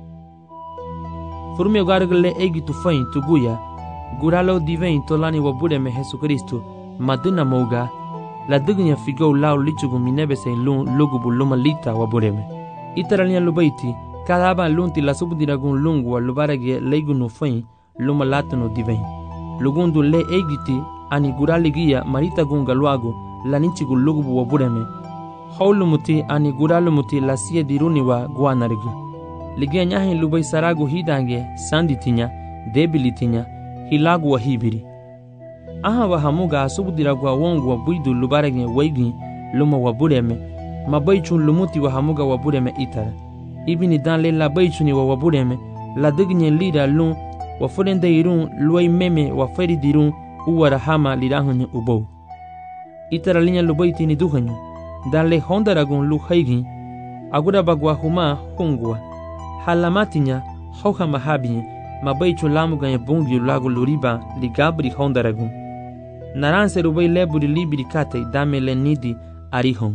furume guargle egi tu fain tu guya guralo divein to lani wabule me Jesu Kristo maduna moga la dugunya figo lau lichugu minebese lun lugubu lumalita wabureme itaralian lubaiti kada aba lunti la subdiragun lungu wa lubarage leigunu fain lumalatunu divein lugundu le egiti ani guraligia marita gunga luagu la ninchigu lugubu wabureme haulumuti ani guralumuti la sie diruni wa guanarigu ligia nyahin lubai saragu hidange sanditinya debilitinya hilagu wa hibiri aha wa hamuga subdiragu wa wongu wa buidu lubarage waigi luma wa bureme mabaichun lumuti wa hamuga wa bureme itara ibini dan le la baichuni wa wabureme la dignye lida lun wa furende irun luai meme wa feri dirun uwara hama lidahunye ubou itara linya lubaiti ni duhanyu dan le hondaragun lu haigi agura bagwa huma hungwa halamatinya hoha mahabinye mabaichun lamuga bungi lagu luriba ligabri hondaragun naranse rubai leburi libiri kate dame le nidi arihon.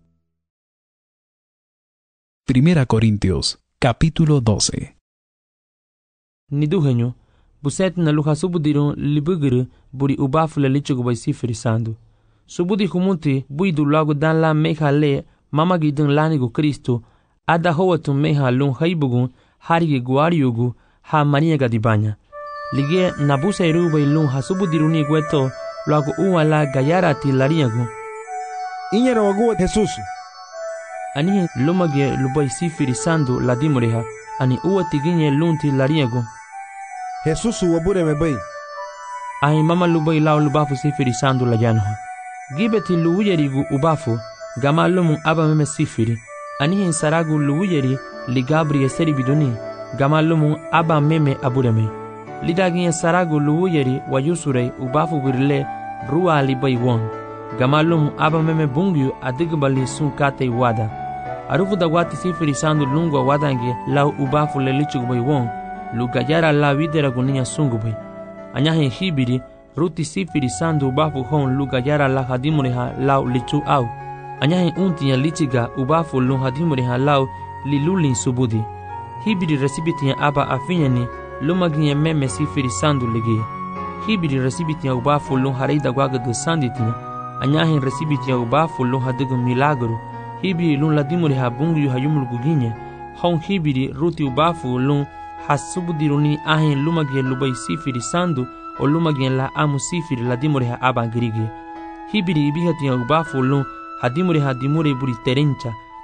Primera Corintios, capítulo doce. Niduhenyo, buset na luha subudirun libuguru buri ubafule lichugu bai sifiri sandu. Subudi humuti buidu lagu dan la meha le mamagidun lanigu Kristo ada howatu meha lun haibugun harigi guariyugu ha maniaga dibanya. Lige nabusa irubai lun ha subudiruni gueto lagu uwa la gayarati lariagu. Inyera waguwa Jesusu. Ani lumage lubai sifiri sandu la dimureha ani uwa tiginye lunti lariagu. Jesusu wabure mebai. Ai mama lubai lao lubafu sifiri sandu la janha. Gibeti luwuyerigu ubafu gama lumu aba meme sifiri. Ani saragu luwuyeri ligabri eseri biduni gama lumu aba meme abureme. Lidaginye saragu luwuyeri wayusurei ubafu virile ruwa libai won. Gamalum aba meme bungyu adigbali sunkate wada. Arufu da wati sifiri sandu lungwa wadange lau ubafu lelichugubay won. Lugayara la videra guninya sungubay. Anyahin hibiri ruti sifiri sandu ubafu hon lugayara la hadimureha lau lichu au. Anyahin untinya lichiga ubafu lun hadimureha lau lilulin subudi. Hibiri resibitinya aba afinyani lumaginye meme sifiri sandu ligia. Hibiri resibitinya ubafu lun hareida gwagadu sanditinya. Anyahin resibitinya ubafu lun hadigu milagro. Hibiri lun ladimuri ha bungu hayumulgu ginye. Hon hibiri ruti ubafu lun hasubudiruni ahin lumagie lubai sifiri sandu o lumagien la amu sifiri ladimuri ha abangirigi. Hibiri ibihatinya ubafu lun hadimuri ha dimuri buri terencha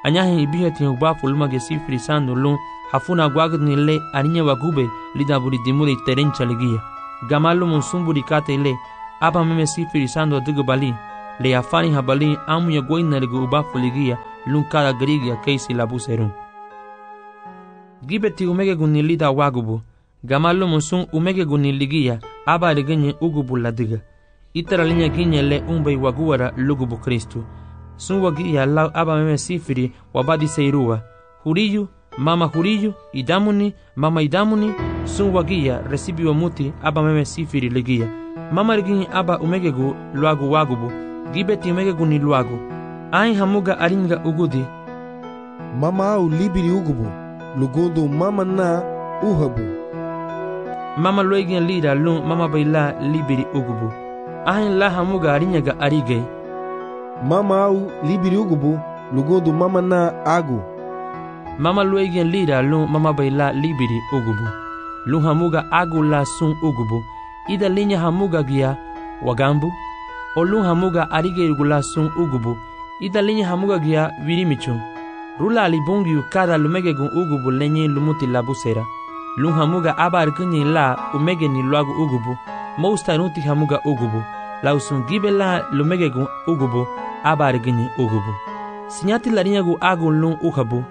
Anyahin ibihati ubafu luma ge sifri sando lun hafuna gwagd ni le arinya wagube lida buri dimure terencha ligia. Gamalu monsumburi kate le aba meme sifri sando dugu bali le afani habali amu ya goina ligu ubafu ligia lun kada grigia keisi labuserun. Gibeti umege guni lida wagubu. Gamalu monsun umege guni ligia aba ligenye ugubu ladiga. Itara linya ginye le umbe waguara lugubu Kristu. Sun wagia lau aba meme sifiri wabadi seirua. Huriyu, mama huriyu, idamuni, mama idamuni. Sun wagia resibi wa muti aba meme sifiri ligia. Mama liginye aba umegegu luagu wagubu. Gibeti umegegu ni luagu. Ain hamuga aringa ugudi. Mama au libiri ugubu. Lugundu mama na uhabu. Mama luegin lira lun mama baila libiri ugubu. Ain la hamuga arinyaga arige. Mama au libiri ugubu. Lugundu mama na agu. Mama luegin lira lun mama baila libiri ugubu. Lun hamuga agu la sun ugubu. Ida linya hamuga gia wagambu. O lun hamuga arige igula sun ugubu. Ida linya hamuga gia virimichun. Rula alibungi kada lumegegun ugubu lenye lumuti labusera. Lun hamuga aba arkunyi la umege ni luagu ugubu. Mousta nuti hamuga ugubu. Lausun gibe la lumegegun ugubu aba arkunyi ugubu. Sinyati larinyagu agu lun uhabu.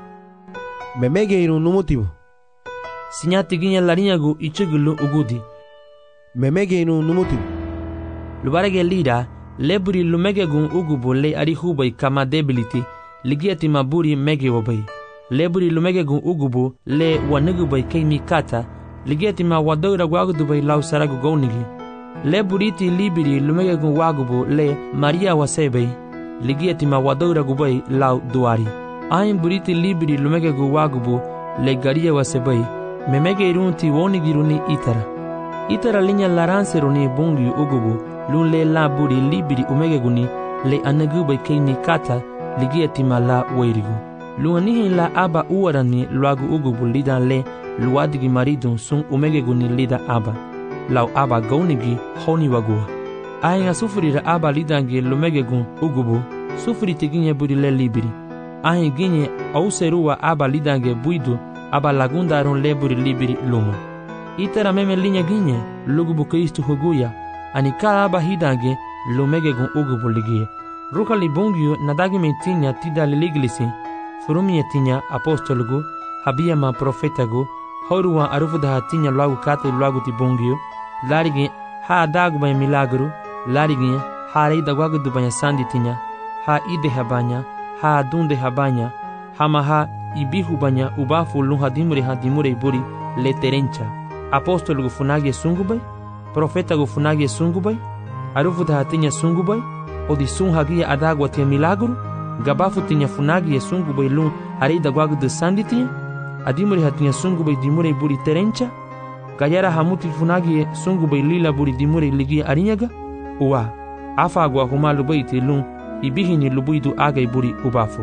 Memege irun numutibu. Sinyati ginya larinyagu ichugu lun ugudi. Memege irun numutibu. Lubarege lida leburi lumegegun ugubu le arihubai kama debility. Ligiati maburi mege wabai. Leburi lumegegun ugubu le wanugubai keimi kata. Ligiati ma wadogra wagudubai lau saragu gounigi. Leburiti libiri lumegegun wagubu le Maria wasebei. Ligiati ma wadogra gubai lau duari. Ain buriti libiri lumegegun wagubu le garia wasebei. Memege irunti wonigiruni itara. Itara linya laranseruni bungi ugubu. Lun le laburi libiri umegeguni le anugubai keimi kata. Ligiati mala weirigu. Luanihi la aba uarani luagu ugubu lida le luadigi maridun sun umegeguni lida aba. Lau aba gaunigi honi wagua. Ahinga sufurira aba lidangi lumegegun ugubu. Sufuri tiginye buri le libiri. Ahin ginye auserua aba lidangi buidu aba lagundarun le buri libiri luma. Itara meme linya ginye lugubu Kristu huguya. Anikara aba hidangi lumegegun ugubu ligia. Ruka libungio nadagi metinya tida liliglisi. Furumia tinya apostolgu, habia ma profetagu, horuwa arufuda hatinya luagu kate luagu tibungio, larigi ha adagu banya milagru, larigi ha reida wagu du banya sandi tinya, ha ide habanya, ha adunde habanya, hama ha ibihu banya ubafu lunha dimure ha dimure iburi le terencha. Apostolgu funagi sungubai, profetagu funagi sungubai, arufuda hatinya sungubai, odi sun hagia adagwa tia milagru, gabafu tinya funagi sungu bai lun hareida gwagu de sandi tia, adimuri hatinya sungu bai dimure buri terencha, gayara hamuti funagi sungu bai lila buri dimure ligia arinyaga, uwa, afa agwa humalu bai ti lun, ibihini lubuidu agai buri ubafu.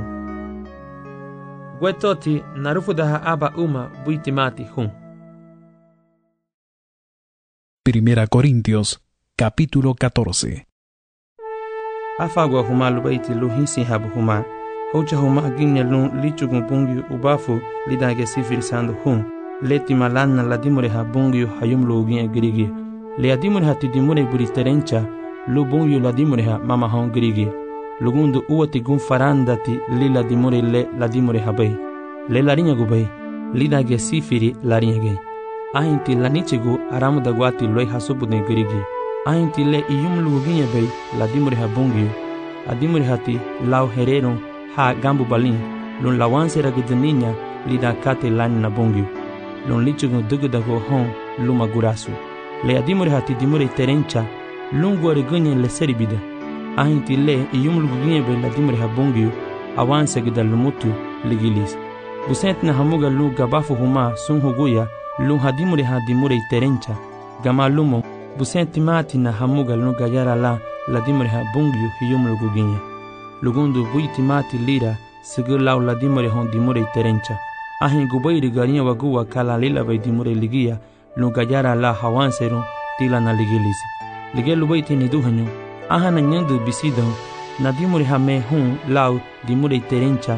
Gwetoti narufudaha aba uma buiti mati hun. Primera Corintios, capítulo catorce. Afagwa huma lubaiti luhisi habu huma. Hocha huma ginya lun lichugun bungi ubafu lidage sifiri sandu hun. Leti malana la dimure ha bungi hayum luginya girigi. Le adimure ha tidimure buri terencha lu bungi la dimure ha mama hon girigi. Lugundu uwati gun farandati li la dimure le la dimure ha bay. Le la rinya gubay. Lidage sifiri la rinya gay. Ahinti la nichigu aramu dagwati loy hasubudne girigi. Ahinti le iyum luginya bay la dimure ha bungi. Adimure hati lau herero ha gambu balin. Lun lawanse ragudaninya lida kate lani na bungi. Lun lichugu dugudago hon luma gurasu. Le adimure hati dimure terencha lun guarigunya le seribida. Ahinti le iyum luginya bay la dimure ha bungi. Awanse gida lumutu ligilis. Busent na hamuga lu gabafu huma sun huguya lun hadimure ha dimure terencha. Gama lumo busenti mati na hamuga lu gayara la la dimure ha bungi hiyum luguginya. Lugundu buiti mati lira sigur lau la dimure hon dimure terencha. Ahin gubayri garinya waguwa kala lila bay dimure ligia lu gayara la hawanseru tila na ligilisi. Lige lubaiti ni duhanyo. Aha na nyandu bisidahu na dimure ha me hun lau dimure terencha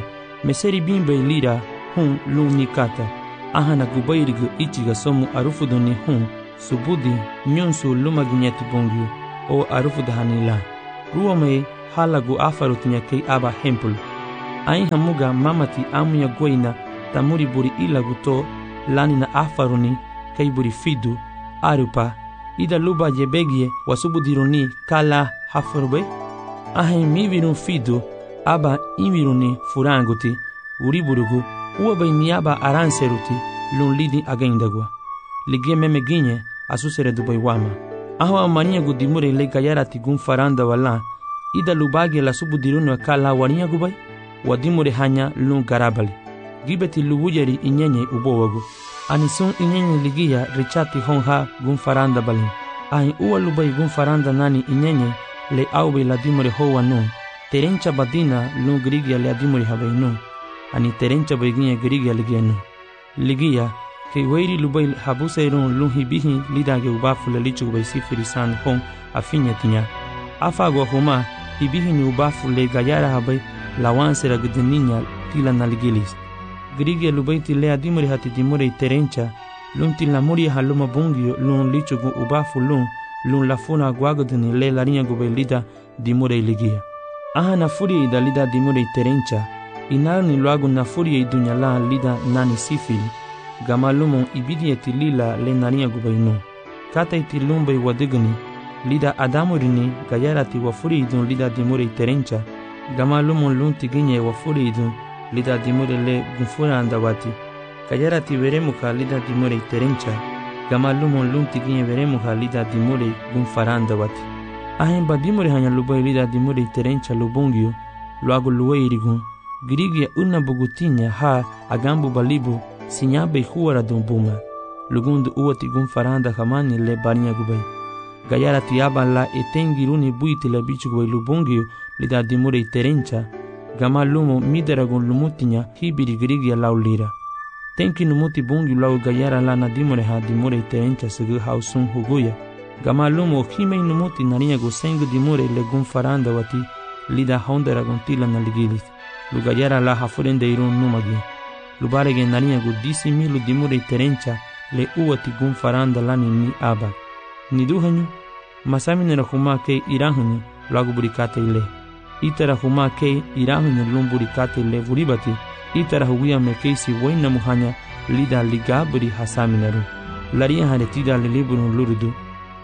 meseri bimbe lira hun lun ni kata ahana gubairigu ichiga somu arufudu ni hun subudi nyonsu lumaginyeti bongyu o arufudu hanila ruome halagu afarutinya kei aba hempul ai hamuga mamati amuya goina tamuri buri ilagu to lani na afaruni kei buri fidu arupa ida luba jebegie wasubudiruni kala hafarbe ahe mivirun fidu aba inviruni furanguti uriburugu uwabai niaba aranseruti lun lidi agendagwa ligie meme ginye asusere dubai wama ahwa mania gudimure le gayarati gun faranda wala ida lubagie la subudiruni kala wania gubai wadimure hanya lun garabali gibeti lubujeri inyenye ubowagu anisun inyenye ligia richati honha gun faranda balin ai uwa lubai gun faranda nani inyenye le aube la dimure hoa nun terencha badina lun grigia le adimure habai nun ani terencha beginye grigia ligia nun ligia ke weiri lubai habuseirun lun hibihi lidage ubafu le lichu bai sifiri san hon afinya tinya afagwa homa hibihi ni ubafu le gayara habai lawansera gudeninya tila naligilis grigia lubai tile adimure hati dimure terencha lun tila muri haluma bungio lun lichu gu ubafu lun lun lafuna guagodeni le larinha gubelida dimure ligia aha na furia ida lida dimure terencha inarni luagu na furia idunyala lida nani sifili gamalumo ibidi etilila le narinha gubainu kata itilumbe wadigani lida adamurini gayarati wa furia idun lida dimure terencha gamalumo lun tiginye wa furia idun lida dimure le gunfura andawati gayarati veremuka lida dimure terencha gamalumo lun tiginye veremuka lida dimure gunfaranda wati ahemba dimure hanya lubai lida dimure terencha lubungio luagu luweirigun girigia una bugutinya ha agambu balibu sinyabe huara dumbunga lugundu uwati gunfaranda hamani le barinya gubai gayarati aba la etengiruni buiti le bichu gubai lubungio lida dimure terencha gamalumo mideragun lumutinya hibiri girigia laulira tenki numuti bungi lau gayara la na dimure ha dimure terencha segu hausun huguya gamalumo hime numuti narinya go sengu dimure le gun faranda wati lida hondera gontila na ligilis lu gayara la hafurende irun numagi lubarege narinya go disi milu dimure terencha le uwati gun faranda lani ni aba niduhanyu masami nera huma ke irahanyu lagu burikate ile itara huma ke irahanyu lumburikate ile buribati itara huguya mekeisi waina muhanya lida ligabri hasaminaru laria haretida liliburu lurudu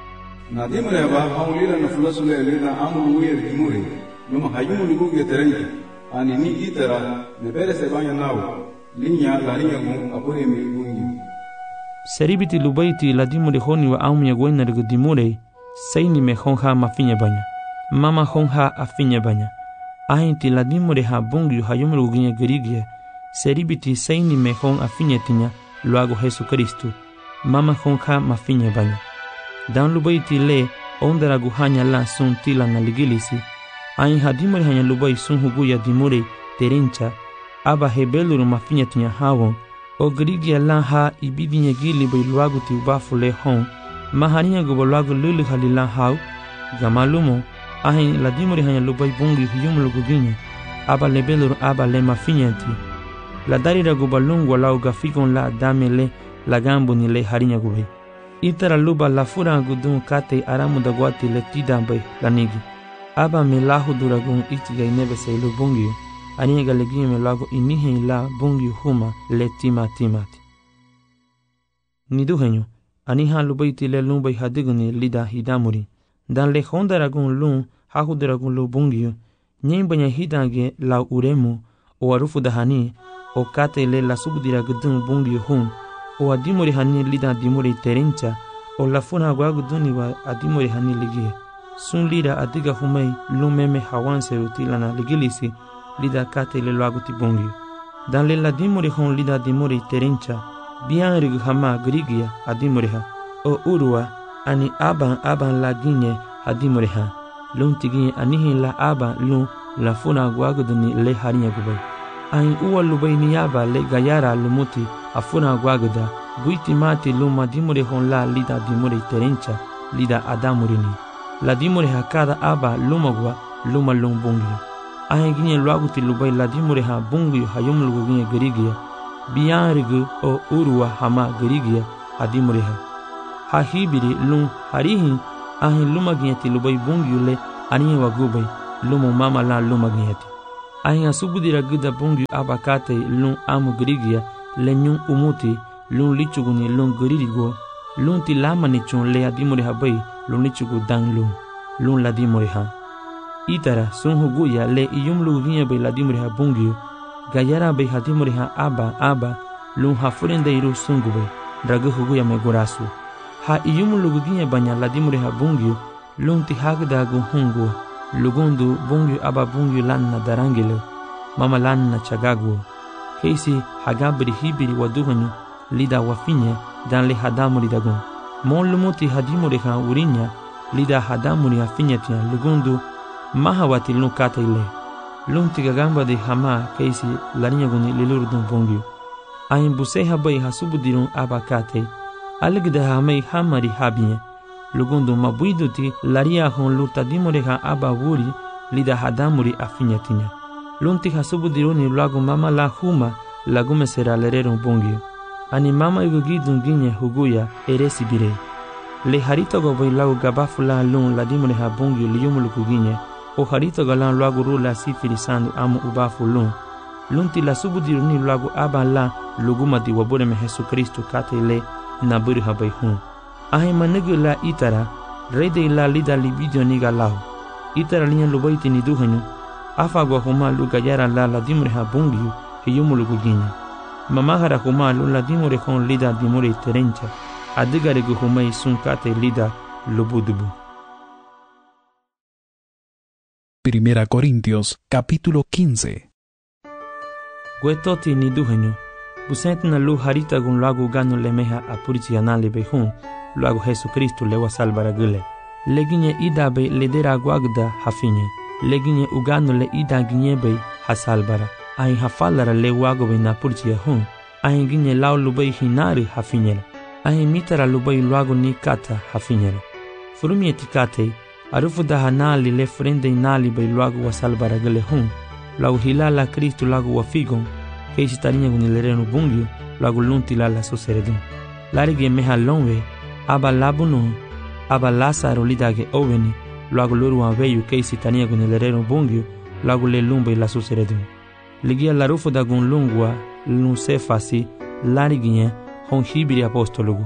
na dimure ba haulila na fulasule lida amulu wer dimure numa hayumu liguge terenke ani ni itara ne perese banya nawo linya laria gun apore mi gungi seribiti lubaiti la dimure honi wa aumya waina regu dimure seini me honha mafinya banya mama honha afinya banya ahinti la dimure ha bungi hayumu luguge gerigia seribiti seini me hon afinyetinya luago Jesu Kristu mama honha mafinya banya dan lubaiti le ondera guhanya la sun tila na ligilisi ai hadimure hanya lubai sun huguya dimure terencha aba hebeluru mafinyetinya hawon o grigia la ha ibidinya gili bai luago ti ubafu le hon mahania go luago lulu halila haw gamalumo ai la dimure hanya lubai bungi huyum luguginya aba lebeluru aba le mafinyeti la darira gubalungu lau gafikon la damele la gambo ni le harinya gubai itara luba la fura gudun kate aramu da guati le tidambe la nigi aba me lahu duragun itiga inebe se lubungio aniga legi me lago inihe la bungio huma le tima timati niduhenyo aniha lubaiti le lumbai hadiguni lida hidamuri dan le honda ragun lun hahu duragun lubungio nyembanya hidange la uremu o arufu dahani o kate le la subdira gudun bungio hum o adimore hani lida dimore terencha o la funa guaguduni wa adimore hani ligie sun lida adiga humei lumeme hawanse utilana ligilisi lida kate le luaguti bungio dan le la dimore hon lida dimore terencha bian rigu hama grigia adimore ha o urua ani aban aban la ginye adimore ha lun tiginye anihi la aban lun la funa guaguduni le harinya gubai ai uwa lubai niyaba le gayara lumuti afuna guagda buiti mati luma dimure hon la lida dimure terencha lida adamurini la dimure hakada aba lumagwa luma lumbungi ahen ginye luagu ti lubai ladimure ha bungu hayum lugu ginye gerigia biyan rigu o urwa hama gerigia adimure ha ha hibiri lun harihi ahen luma ginye ti lubai bungu le aniye wagubai lumu mama la luma ginye ti ahen asubudira gida bungu abakate lun amu gerigia le nyun umuti lun lichuguni lun geririgo lun ti lama ni chun le adimure ha bai lun lichugu dang lun lun ladimure ha itara sun huguya le iyum luginye bai ladimure ha bungu gayara bai hadimure ha aba aba lun ha furende iru sungu bai dragu huguya me gorasu ha iyum luginye banya ladimure ha bungu lun ti hagda gu hungu lugundu bungu aba bungu lanna darangile mama lanna chagagu keisi hagabri hibiri waduhanyu lida wafinya dan le hadamuri dagun mon lumuti hadimure ha urinya lida hadamuri afinya tia lugundu mahawati lun kata ile lun tiga gamba de hama keisi larinya guni lilurdun bongyu ayin buse habai hasubudirun abakate aligda hamai hamari habinye lugundu mabuidu ti laria hon luta dimure ha aba wuri lida hadamuri afinya tinya lun ti hasubudiruni lagu mama la huma lagume sera lererun bongyu ani mama igugidun ginye huguya eresi bire le harito go bai lagu gabafula lun ladimure ha bongyu liyumuluku ginye o harito galan lagu rula sifiri sandu amu ubafu lun lunti la subudiruni lagu aba la luguma di wabure me Jesu Kristo kate le na buri habai hun ahe manegu la itara rede la lida libidio niga lau itara linya lubaiti ni duhanyu afa go huma luga yara la la dimure ha bongyu hiyumuluku ginye mamahara huma lula dimure hon lida dimure terencha adigare gu humai sunkate lida lubudubu. Primera Corintios, capítulo quince. Guetoti ni duhenyo, busent na lu harita gun lagu gano lemeha apurici anale behun, lagu Jesu Kristo lewa salvara gule. Leginye ida be ledera guagda hafinye, leginye ugano le ida ginye be hasalbara. Ahin hafalara le wago be na purici ahun, ahin ginye lau lubai hinari hafinyela. Ahin mitara lubai lagu ni kata hafinyela. Furumi etikate, arufu da hanali le frende inali bai lagu wasalbara gule hun, lagu hilala Kristo lagu wafigon, keisi tarinya gunilerenu bungyu, lagu lunti lala suseredun. Larigi meha lonwe, aba labuno, aba Lazaro lidage oveni, lagu luru aveyu keisi tarinya gunilerenu bungyu, lagu le lumbe la suseredun. Ligia larufu da gun lungwa, lun sefasi, lariginye, hon hibiri apostolugu.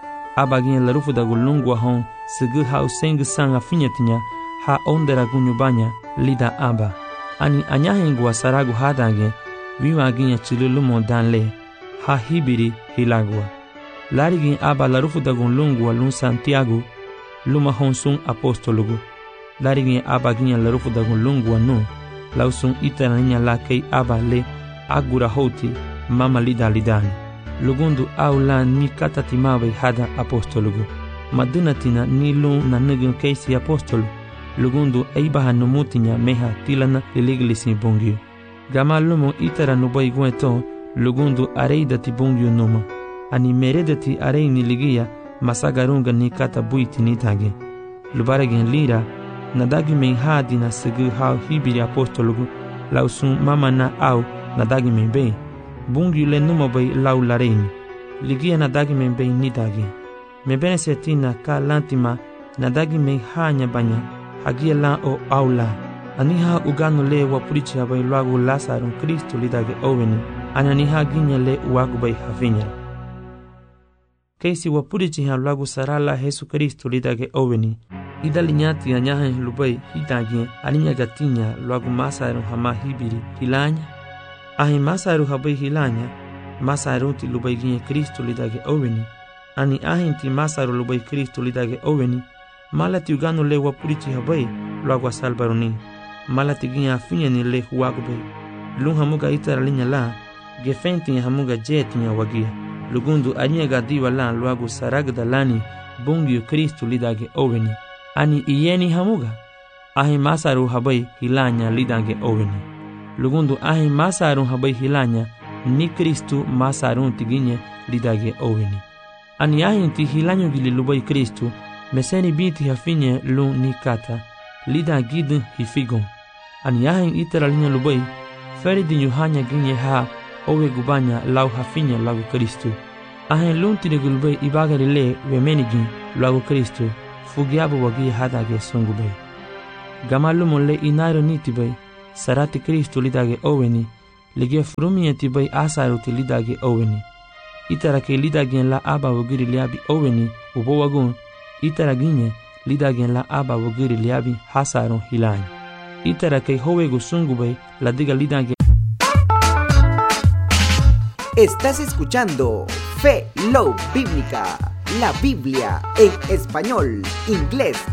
Aba ginye larufu da gun lungwa hon, segu hau sengu sanga finyatinya, ha ondera gunyubanya, lida aba. Ani anyahengwa saragu hadange, viwa ginye chilulumo danle, ha hibiri hilagwa. Larigin aba larufu da gun lungwa lun Santiago, luma hon sun apostolugu. Larigin aba ginye larufu da gun lungwa nu, lausun itananya la kei aba le agura hoti mama lida lidani. Lugundu aula ni katatimawe hada apostolugu. Madunatina ni lun na nugun keisi apostolu. Lugundu eibaha numutinya meha tilana liliglisi bungyu. Gama lumo itara nubai gueto, lugundu areidati bungyu numa. Ani meredati areini ligia masagarunga ni kata buiti nitage. Lubaregen lira, nadagi men hadina segu hau hibiri apostolugu, lausun mama na au nadagi men be. Bungyu le numa bai lau lareini. Ligia nadagi men be nitage. Mebene setina ka lantima nadagi men hanya banya. Hagia la o aula. Aniha ugano le wapurichi habai lagu Lazaro Kristo lidage oveni. Ananiha ginye le uagu bai havinya. Keisi wapurichi ha lagu sarala Jesu Kristo lidage oveni. Ida linyati anyahe lubai hidage alinya gatinya lagu Masaro hama hibiri hilanya. Ahi Masaro habai hilanya. Masaro ti lubai ginye Kristo lidage oveni. Ani ahi ti Masaro lubai Kristo lidage oveni. Malati ugano le wapurichi habai luagwa salbaroni. Malati ginya afinya ni le huago bai. Lun hamuga itara linya la, gefenti ya hamuga jeti ya wagia. Lugundu anya gadiwa la luago saragda lani bungyu Kristo lidage oveni. Ani iyeni hamuga. Ahi Masaru habai hilanya lidage oveni. Lugundu ahi Masaru habai hilanya ni Kristo Masaru tiginye lidage oveni. Ani ahi ti hilanyo gili lubai Kristo meseni biti hafinye lu ni kata, lida gidu hifigon. aniahen itera linya lubay feri dinyu hanya ginye ha owe gubanya lau hafinya lagu Kristo. Ahen lunti de gulbay ibagari le wemenigin lagu Kristo fugiabu wagi hadage songubay. Gamalumon le inairo nitibay sarati Kristo lidage oweni ligia frumieti bay asaruti lidage oweni. Itara ke lidagen la aba wogiri liabi oweni ubo wagun itara ginye lidagen la aba wogiri liabi hasaron hilani. Itara ke howego sungubay la diga lidage. Estás escuchando Fe Love Bíblica, la Biblia en español, inglés